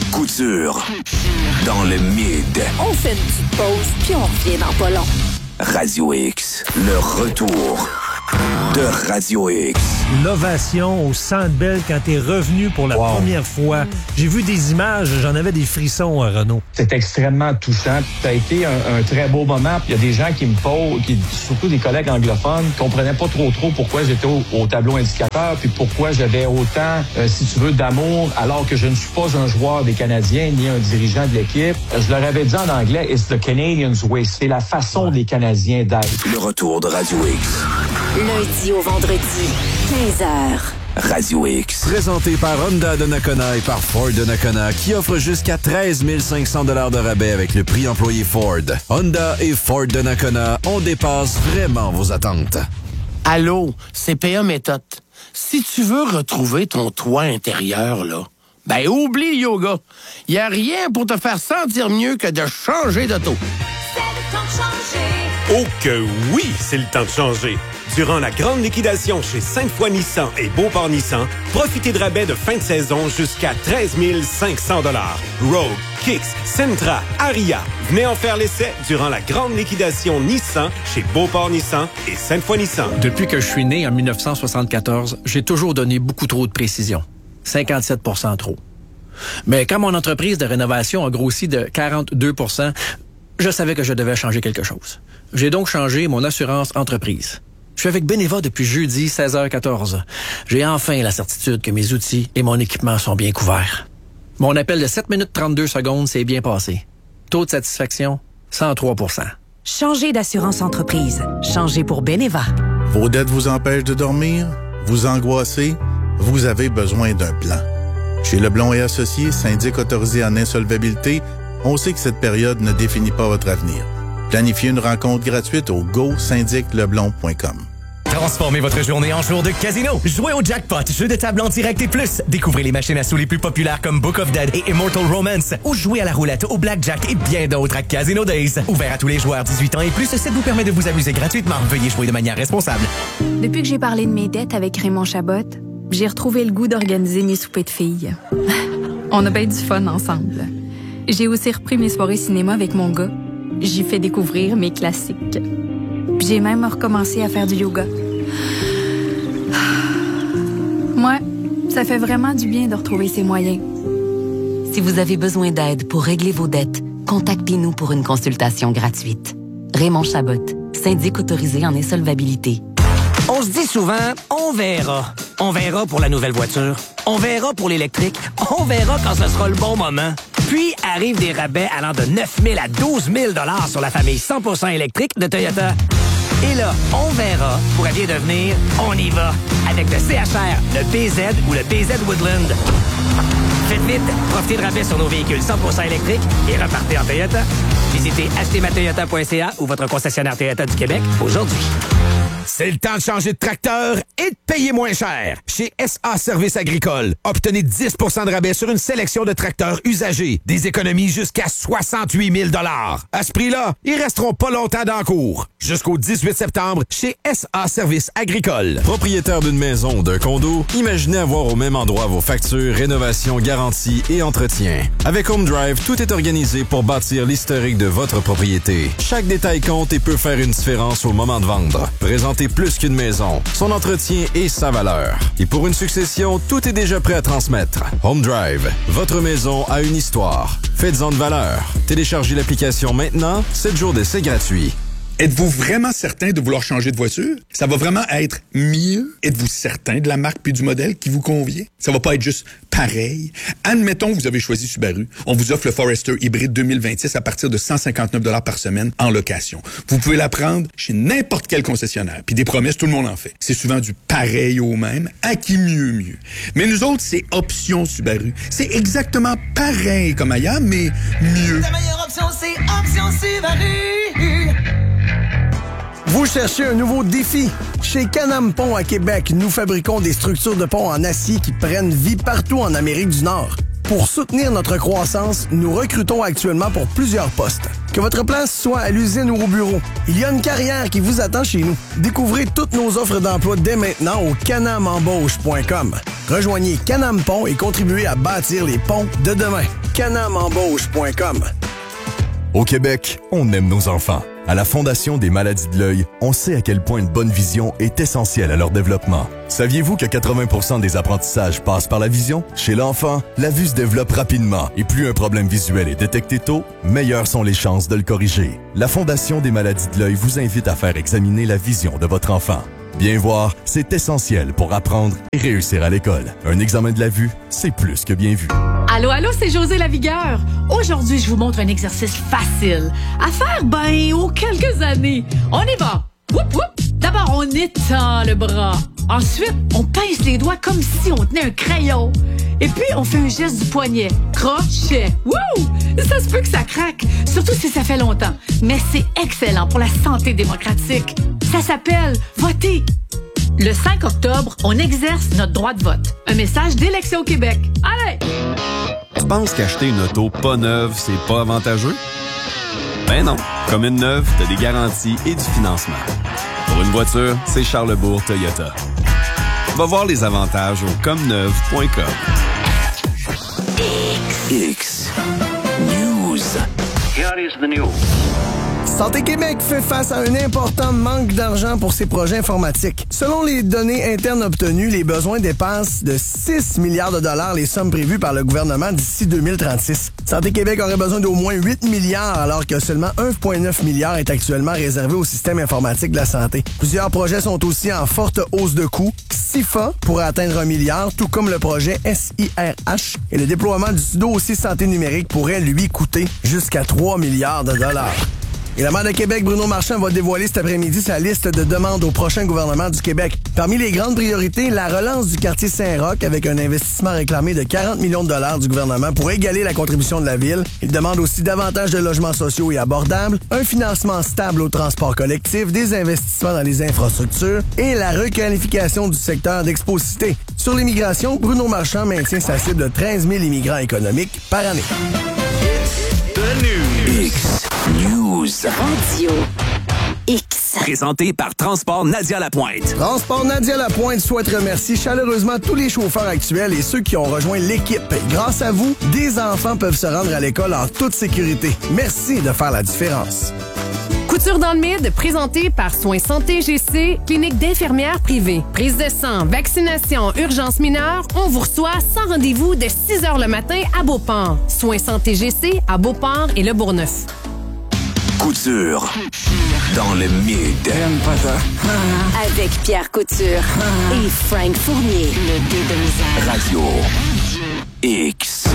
Couture. Dans le mid. On fait une petite pause, puis on revient dans pas long. Radio X. Le retour de Radio X. L'ovation au Centre Bell quand t'es revenu pour la wow. première fois. J'ai vu des images, j'en avais des frissons à Renaud. C'est extrêmement touchant. Ça a été un, un très beau moment. Il y a des gens qui me posent, qui, surtout des collègues anglophones, qui comprenaient pas trop trop pourquoi j'étais au, au tableau indicateur, puis pourquoi j'avais autant, euh, si tu veux, d'amour, alors que je ne suis pas un joueur des Canadiens ni un dirigeant de l'équipe. Je leur avais dit en anglais, it's the Canadians way. C'est la façon des Canadiens d'être. Le retour de Radio X. Lundi au vendredi, quinze heures. Radio X. Présenté par Honda de Nakona et par Ford de Nakona, qui offre jusqu'à treize mille cinq cents dollars de rabais avec le prix employé Ford. Honda et Ford de Nakona, on dépasse vraiment vos attentes. Allô, C P A Méthode. Si tu veux retrouver ton toit intérieur, là, ben oublie le yoga. Il n'y a rien pour te faire sentir mieux que de changer d'auto. C'est le temps de changer. Oh que oui, c'est le temps de changer. Durant la grande liquidation chez Sainte-Foy Nissan et Beauport Nissan, profitez de rabais de fin de saison jusqu'à treize mille cinq cents dollars. Rogue, Kicks, Sentra, Aria. Venez en faire l'essai durant la grande liquidation Nissan chez Beauport Nissan et Sainte-Foy Nissan. Depuis que je suis né en dix-neuf cent soixante-quatorze, j'ai toujours donné beaucoup trop de précision. cinquante-sept pour cent trop. Mais quand mon entreprise de rénovation a grossi de quarante-deux pour cent, je savais que je devais changer quelque chose. J'ai donc changé mon assurance entreprise. Je suis avec Beneva depuis jeudi, seize heures quatorze. J'ai enfin la certitude que mes outils et mon équipement sont bien couverts. Mon appel de sept minutes trente-deux secondes s'est bien passé. Taux de satisfaction, cent trois pour cent. Changez d'assurance entreprise. Changez pour Beneva. Vos dettes vous empêchent de dormir? Vous angoissez? Vous avez besoin d'un plan. Chez Leblond et Associés, syndic autorisé en insolvabilité, on sait que cette période ne définit pas votre avenir. Planifiez une rencontre gratuite au go syndic leblond point com. Transformez votre journée en jour de casino. Jouez au jackpot, jeu de table en direct et plus. Découvrez les machines à sous les plus populaires comme Book of Dead et Immortal Romance. Ou jouez à la roulette, au blackjack et bien d'autres à Casino Days. Ouvert à tous les joueurs dix-huit ans et plus, ça vous permet de vous amuser gratuitement. Veuillez jouer de manière responsable. Depuis que j'ai parlé de mes dettes avec Raymond Chabot, j'ai retrouvé le goût d'organiser mes soupers de filles. On a bien du fun ensemble. J'ai aussi repris mes soirées cinéma avec mon gars. J'y fais découvrir mes classiques. Puis j'ai même recommencé à faire du yoga. Moi, ça fait vraiment du bien de retrouver ses moyens. Si vous avez besoin d'aide pour régler vos dettes, contactez-nous pour une consultation gratuite. Raymond Chabot, syndic autorisé en insolvabilité. On se dit souvent, on verra. On verra pour la nouvelle voiture. On verra pour l'électrique. On verra quand ce sera le bon moment. Puis arrivent des rabais allant de neuf mille à douze mille dollars sur la famille cent pour cent électrique de Toyota. Et là, on verra pourrait bien devenir on y va avec le C H R, le B Z ou le B Z Woodland. Faites vite, profitez de rabais sur nos véhicules cent pour cent électriques et repartez en Toyota. Visitez acheter ma toyota point c a ou votre concessionnaire Toyota du Québec aujourd'hui. C'est le temps de changer de tracteur et de payer moins cher. Chez S A Services Agricoles, obtenez dix pour cent de rabais sur une sélection de tracteurs usagés. Des économies jusqu'à soixante-huit mille dollars. À ce prix-là, ils resteront pas longtemps dans le cours. Jusqu'au dix-huit septembre, chez S A Services Agricoles. Propriétaire d'une maison ou d'un condo, imaginez avoir au même endroit vos factures, rénovation, garantie et entretien. Avec Home Drive, tout est organisé pour bâtir l'historique de votre propriété. Chaque détail compte et peut faire une différence au moment de vendre. Présentez plus qu'une maison, son entretien et sa valeur. Et pour une succession, tout est déjà prêt à transmettre. Home Drive, votre maison a une histoire. Faites-en de valeur. Téléchargez l'application maintenant, sept jours d'essai gratuit. Êtes-vous vraiment certain de vouloir changer de voiture? Ça va vraiment être mieux? Êtes-vous certain de la marque puis du modèle qui vous convient? Ça va pas être juste pareil? Admettons que vous avez choisi Subaru. On vous offre le Forester hybride deux mille vingt-six à partir de cent cinquante-neuf dollars par semaine en location. Vous pouvez la prendre chez n'importe quel concessionnaire. Puis des promesses, tout le monde en fait. C'est souvent du pareil au même, à qui mieux mieux. Mais nous autres, c'est Option Subaru. C'est exactement pareil comme ailleurs, mais mieux. La meilleure option, c'est Option Subaru. Vous cherchez un nouveau défi? Chez Can-Am Pont à Québec, nous fabriquons des structures de pont en acier qui prennent vie partout en Amérique du Nord. Pour soutenir notre croissance, nous recrutons actuellement pour plusieurs postes. Que votre place soit à l'usine ou au bureau, il y a une carrière qui vous attend chez nous. Découvrez toutes nos offres d'emploi dès maintenant au canam embauche point com. Rejoignez Can-Am Pont et contribuez à bâtir les ponts de demain. canam embauche point com. Au Québec, on aime nos enfants. À la Fondation des maladies de l'œil, on sait à quel point une bonne vision est essentielle à leur développement. Saviez-vous que quatre-vingts pour cent des apprentissages passent par la vision? Chez l'enfant, la vue se développe rapidement et plus un problème visuel est détecté tôt, meilleures sont les chances de le corriger. La Fondation des maladies de l'œil vous invite à faire examiner la vision de votre enfant. Bien voir, c'est essentiel pour apprendre et réussir à l'école. Un examen de la vue, c'est plus que bien vu. Allô, allô, c'est José Lavigueur. Aujourd'hui, je vous montre un exercice facile à faire, ben, aux quelques années. On y va. Whoop, whoop. D'abord, on étend le bras. Ensuite, on pince les doigts comme si on tenait un crayon. Et puis, on fait un geste du poignet. Crochet. Wouh! Ça se peut que ça craque, surtout si ça fait longtemps. Mais c'est excellent pour la santé démocratique. Ça s'appelle voter. Le cinq octobre, on exerce notre droit de vote. Un message d'Élection Québec. Allez! Tu penses qu'acheter une auto pas neuve, c'est pas avantageux? Ben non. Comme une neuve, t'as des garanties et du financement. Pour une voiture, c'est Charlebourg Toyota. Va voir les avantages au comme neuve point com. X News. Here is the news. Santé Québec fait face à un important manque d'argent pour ses projets informatiques. Selon les données internes obtenues, les besoins dépassent de six milliards de dollars les sommes prévues par le gouvernement d'ici deux mille trente-six. Santé Québec aurait besoin d'au moins huit milliards alors que seulement un virgule neuf milliard est actuellement réservé au système informatique de la santé. Plusieurs projets sont aussi en forte hausse de coûts. S I F A pourrait atteindre un milliard, tout comme le projet S I R H. Et le déploiement du dossier santé numérique pourrait lui coûter jusqu'à trois milliards de dollars. Et la maire de Québec, Bruno Marchand, va dévoiler cet après-midi sa liste de demandes au prochain gouvernement du Québec. Parmi les grandes priorités, la relance du quartier Saint-Roch avec un investissement réclamé de quarante millions de dollars du gouvernement pour égaler la contribution de la ville. Il demande aussi davantage de logements sociaux et abordables, un financement stable au transport collectif, des investissements dans les infrastructures et la requalification du secteur d'exposité. Sur l'immigration, Bruno Marchand maintient sa cible de treize mille immigrants économiques par année. The news. X News. Radio X. Présenté par Transport Nadia Lapointe. Transport Nadia Lapointe souhaite remercier chaleureusement tous les chauffeurs actuels et ceux qui ont rejoint l'équipe. Grâce à vous, des enfants peuvent se rendre à l'école en toute sécurité. Merci de faire la différence. Couture dans le mid, présenté par Soins Santé G C, clinique d'infirmières privée. Prise de sang, vaccination, urgence mineure, on vous reçoit sans rendez-vous de six heures le matin à Beauport. Soins Santé G C à Beauport et Le Bourgneuf. Couture dans le mid. J'aime pas ça. Avec Pierre Couture et Frank Fournier. Le deux de misère. Radio X.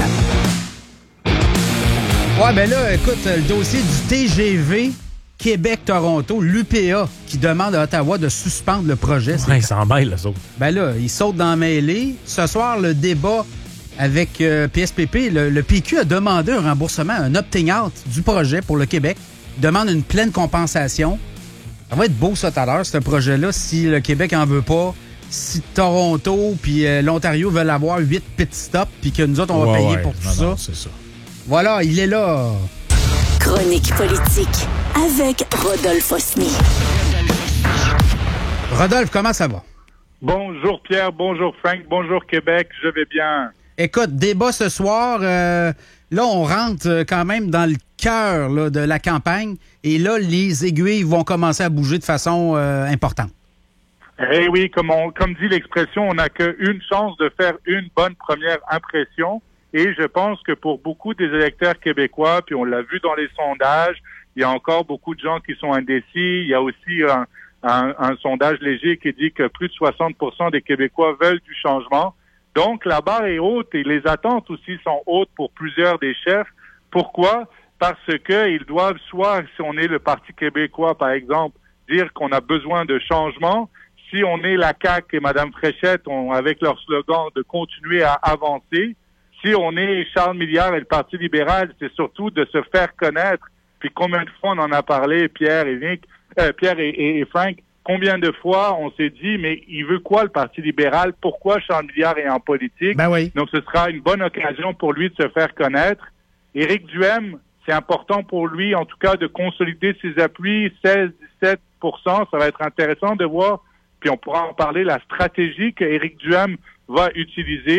Ouais, ben là, écoute, le dossier du T G V Québec-Toronto, l'U P A, qui demande à Ottawa de suspendre le projet. Ouais, ils s'en mêlent, les autres. Ben là, ils sautent dans la mêlée. Ce soir, le débat avec euh, P S P P, le, le P Q a demandé un remboursement, un opting-out du projet pour le Québec. Il demande une pleine compensation. Ça va être beau, ça, tout à l'heure, ce projet-là, si le Québec en veut pas. Si Toronto puis euh, l'Ontario veulent avoir huit pit stops puis que nous autres, on va ouais, payer ouais, pour tout non, ça. non, c'est ça. Voilà, il est là. Chronique politique avec Rodolphe Osny. Rodolphe, comment ça va? Bonjour Pierre, bonjour Frank, bonjour Québec, je vais bien. Écoute, débat ce soir. Euh, là, on rentre quand même dans le cœur là, de la campagne et là, les aiguilles vont commencer à bouger de façon euh, importante. Eh oui, comme, on, comme dit l'expression, on n'a qu'une chance de faire une bonne première impression. Et je pense que pour beaucoup des électeurs québécois, puis on l'a vu dans les sondages, il y a encore beaucoup de gens qui sont indécis. Il y a aussi un, un, un sondage léger qui dit que plus de soixante pour cent des Québécois veulent du changement. Donc, la barre est haute et les attentes aussi sont hautes pour plusieurs des chefs. Pourquoi? Parce que ils doivent soit, si on est le Parti québécois, par exemple, dire qu'on a besoin de changement. Si on est la C A Q et Mme Fréchette, on, avec leur slogan de continuer à avancer. Si on est Charles Milliard et le Parti libéral, c'est surtout de se faire connaître. Puis combien de fois on en a parlé, Pierre et Nick, euh, Pierre et, et, et Frank, combien de fois on s'est dit, mais il veut quoi le Parti libéral? Pourquoi Charles Milliard est en politique? Ben oui. Donc ce sera une bonne occasion pour lui de se faire connaître. Éric Duhaime, c'est important pour lui, en tout cas, de consolider ses appuis, seize à dix-sept pour cent. Ça va être intéressant de voir, puis on pourra en parler, la stratégie qu'Éric Duhaime va utiliser.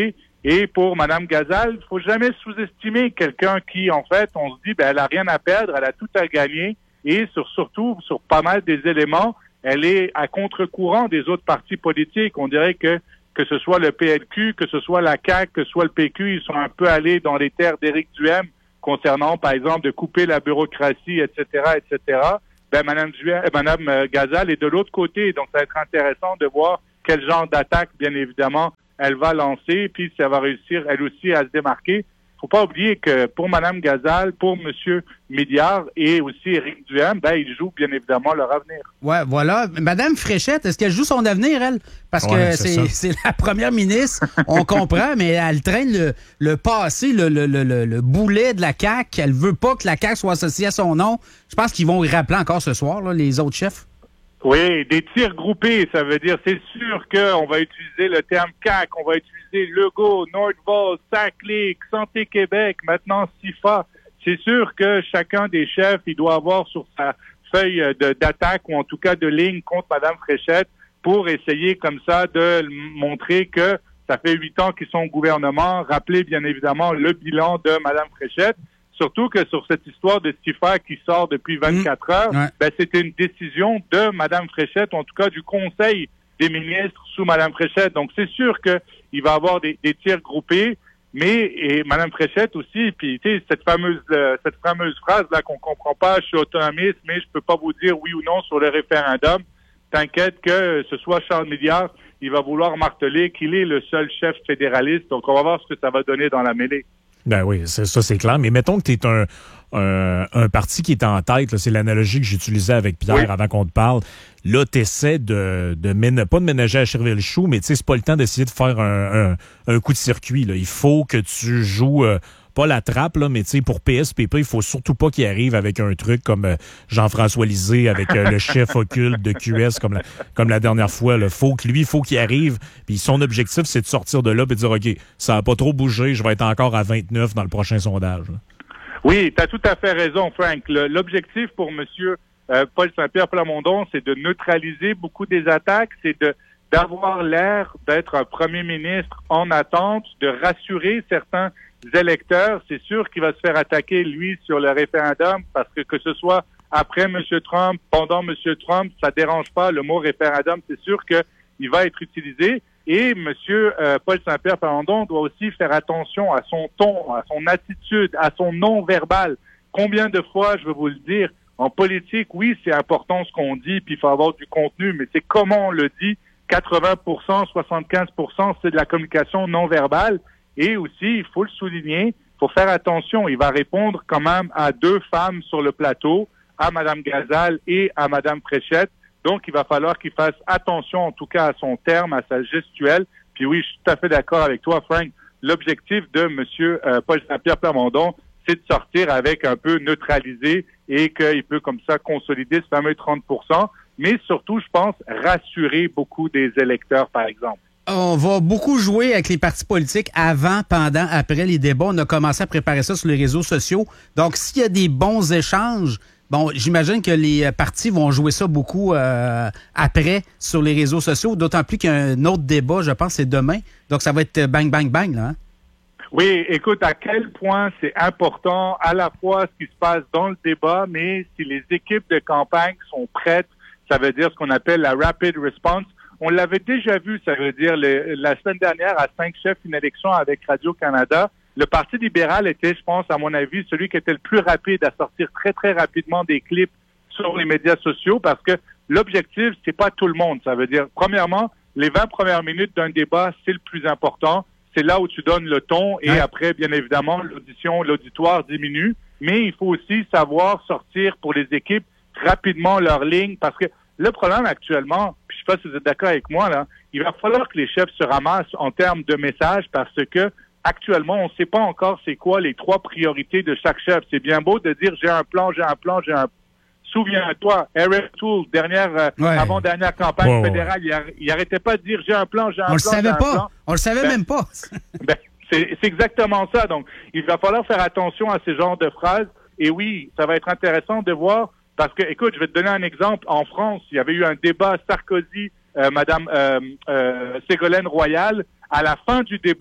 Et pour Mme Gazal, il faut jamais sous-estimer quelqu'un qui, en fait, on se dit, ben, elle a rien à perdre, elle a tout à gagner. Et sur, surtout, sur pas mal des éléments, elle est à contre-courant des autres partis politiques. On dirait que que ce soit le P L Q, que ce soit la C A Q, que ce soit le P Q, ils sont un peu allés dans les terres d'Éric Duhaime concernant, par exemple, de couper la bureaucratie, et cetera, et cetera. Ben, Mme Duhaime, Mme Gazal est de l'autre côté. Donc, ça va être intéressant de voir quel genre d'attaque, bien évidemment, elle va lancer, puis si elle va réussir, elle aussi, à se démarquer. Faut pas oublier que pour Mme Gazal, pour M. Médiard et aussi Éric Duhaime, ben, ils jouent bien évidemment leur avenir. Ouais, voilà. Mme Fréchette, est-ce qu'elle joue son avenir, elle? Parce Ouais, que c'est c'est, ça. c'est la première ministre, on comprend, mais elle traîne le, le passé, le, le, le, le, le boulet de la C A Q. Elle veut pas que la C A Q soit associée à son nom. Je pense qu'ils vont y rappeler encore ce soir, là, les autres chefs. Oui, des tirs groupés, ça veut dire, c'est sûr qu'on va utiliser le terme C A Q, on va utiliser Legault, Nordvols, Saclay, Santé Québec, maintenant SIFA. C'est sûr que chacun des chefs, il doit avoir sur sa feuille de, d'attaque ou en tout cas de ligne contre Mme Fréchette pour essayer comme ça de montrer que ça fait huit ans qu'ils sont au gouvernement, rappeler bien évidemment le bilan de Mme Fréchette. Surtout que sur cette histoire de SIFA qui sort depuis vingt-quatre heures, Ouais. ben, c'était une décision de Mme Fréchette, ou en tout cas du Conseil des ministres sous Mme Fréchette. Donc, c'est sûr qu'il va y avoir des, des tirs groupés, mais et Mme Fréchette aussi, puis tu sais, cette fameuse euh, cette fameuse phrase-là qu'on comprend pas, je suis autonomiste, mais je peux pas vous dire oui ou non sur le référendum. T'inquiète que ce soit Charles Milliard, il va vouloir marteler qu'il est le seul chef fédéraliste. Donc, on va voir ce que ça va donner dans la mêlée. Ben oui, c'est, ça c'est clair. Mais mettons que tu es un, un, un parti qui est en tête, là, c'est l'analogie que j'utilisais avec Pierre Oui. avant qu'on te parle. Là, tu essaies de, de ména- pas de ménager à cherville chou, mais tu sais, c'est pas le temps d'essayer de faire un, un, un coup de circuit. Là. Il faut que tu joues euh, pas la trappe, là, mais tu sais, pour P S P P, il faut surtout pas qu'il arrive avec un truc comme euh, Jean-François Lisée avec euh, le chef occulte de Q S comme la, comme la dernière fois. Là. Faut que lui, il faut qu'il arrive. Puis son objectif, c'est de sortir de là et de dire, OK, ça a pas trop bougé, je vais être encore à vingt-neuf dans le prochain sondage. Là. Oui, tu as tout à fait raison, Frank. Le- l'objectif pour M. Euh, Paul Saint-Pierre Plamondon, c'est de neutraliser beaucoup des attaques, c'est de d'avoir l'air d'être un premier ministre en attente, de rassurer certains électeurs. C'est sûr qu'il va se faire attaquer, lui, sur le référendum, parce que que ce soit après M. Trump, pendant M. Trump, ça dérange pas. Le mot référendum, c'est sûr qu'il va être utilisé. Et M. Euh, Paul Saint-Pierre Plamondon doit aussi faire attention à son ton, à son attitude, à son non-verbal. Combien de fois, je veux vous le dire, en politique, oui, c'est important ce qu'on dit, puis il faut avoir du contenu, mais c'est comment on le dit. quatre-vingts pour cent, soixante-quinze pour cent, c'est de la communication non-verbale. Et aussi, il faut le souligner, il faut faire attention. Il va répondre quand même à deux femmes sur le plateau, à Mme Gazal et à Mme Fréchette. Donc, il va falloir qu'il fasse attention, en tout cas, à son terme, à sa gestuelle. Puis oui, je suis tout à fait d'accord avec toi, Frank. L'objectif de M. Euh, Paul Saint-Pierre Plamondon, c'est de sortir avec un peu neutralisé et qu'il peut comme ça consolider ce fameux trente pour cent. Mais surtout, je pense, rassurer beaucoup des électeurs, par exemple. On va beaucoup jouer avec les partis politiques avant, pendant, après les débats. On a commencé à préparer ça sur les réseaux sociaux. Donc, s'il y a des bons échanges, bon, j'imagine que les partis vont jouer ça beaucoup euh, après sur les réseaux sociaux, d'autant plus qu'il y a un autre débat, je pense, c'est demain. Donc, ça va être bang, bang, bang, là. Hein? Oui, écoute, à quel point c'est important à la fois ce qui se passe dans le débat, mais si les équipes de campagne sont prêtes, ça veut dire ce qu'on appelle la rapid response. On l'avait déjà vu, ça veut dire le, la semaine dernière à cinq chefs, une élection avec Radio-Canada. Le Parti libéral était, je pense, à mon avis, celui qui était le plus rapide à sortir très, très rapidement des clips sur les médias sociaux parce que l'objectif, c'est pas tout le monde. Ça veut dire, premièrement, les vingt premières minutes d'un débat, c'est le plus important. C'est là où tu donnes le ton et ouais. Après, bien évidemment, l'audition, l'auditoire diminue. Mais il faut aussi savoir sortir pour les équipes rapidement leur ligne parce que le problème actuellement, puis je sais pas si vous êtes d'accord avec moi, là, il va falloir que les chefs se ramassent en termes de messages parce que actuellement, on ne sait pas encore c'est quoi les trois priorités de chaque chef. C'est bien beau de dire j'ai un plan, j'ai un plan, j'ai un Souviens-toi, Eric Toole, dernière, euh, ouais. avant-dernière campagne ouais, fédérale, ouais. il n'arrêtait pas de dire j'ai un plan, j'ai un on plan. Le savait j'ai pas. un plan. On le savait ben, même pas. ben, c'est, c'est exactement ça. Donc, il va falloir faire attention à ces genres de phrases. Et oui, ça va être intéressant de voir parce que, écoute, je vais te donner un exemple. En France, il y avait eu un débat Sarkozy, euh, Madame euh, euh, Ségolène Royal. À la fin du débat,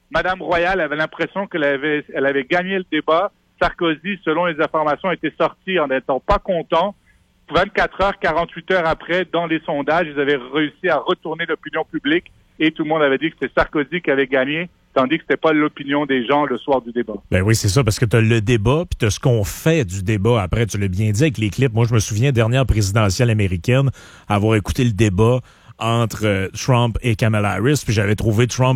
Madame Royal avait l'impression qu'elle avait, elle avait gagné le débat. Sarkozy, selon les informations, était sorti en n'étant pas content. vingt-quatre heures, quarante-huit heures après, dans les sondages, ils avaient réussi à retourner l'opinion publique et tout le monde avait dit que c'était Sarkozy qui avait gagné, tandis que c'était pas l'opinion des gens le soir du débat. Ben oui, c'est ça, parce que tu as le débat, puis tu as ce qu'on fait du débat après. Tu l'as bien dit avec les clips. Moi, je me souviens, dernière présidentielle américaine, avoir écouté le débat entre euh, Trump et Kamala Harris, puis j'avais trouvé Trump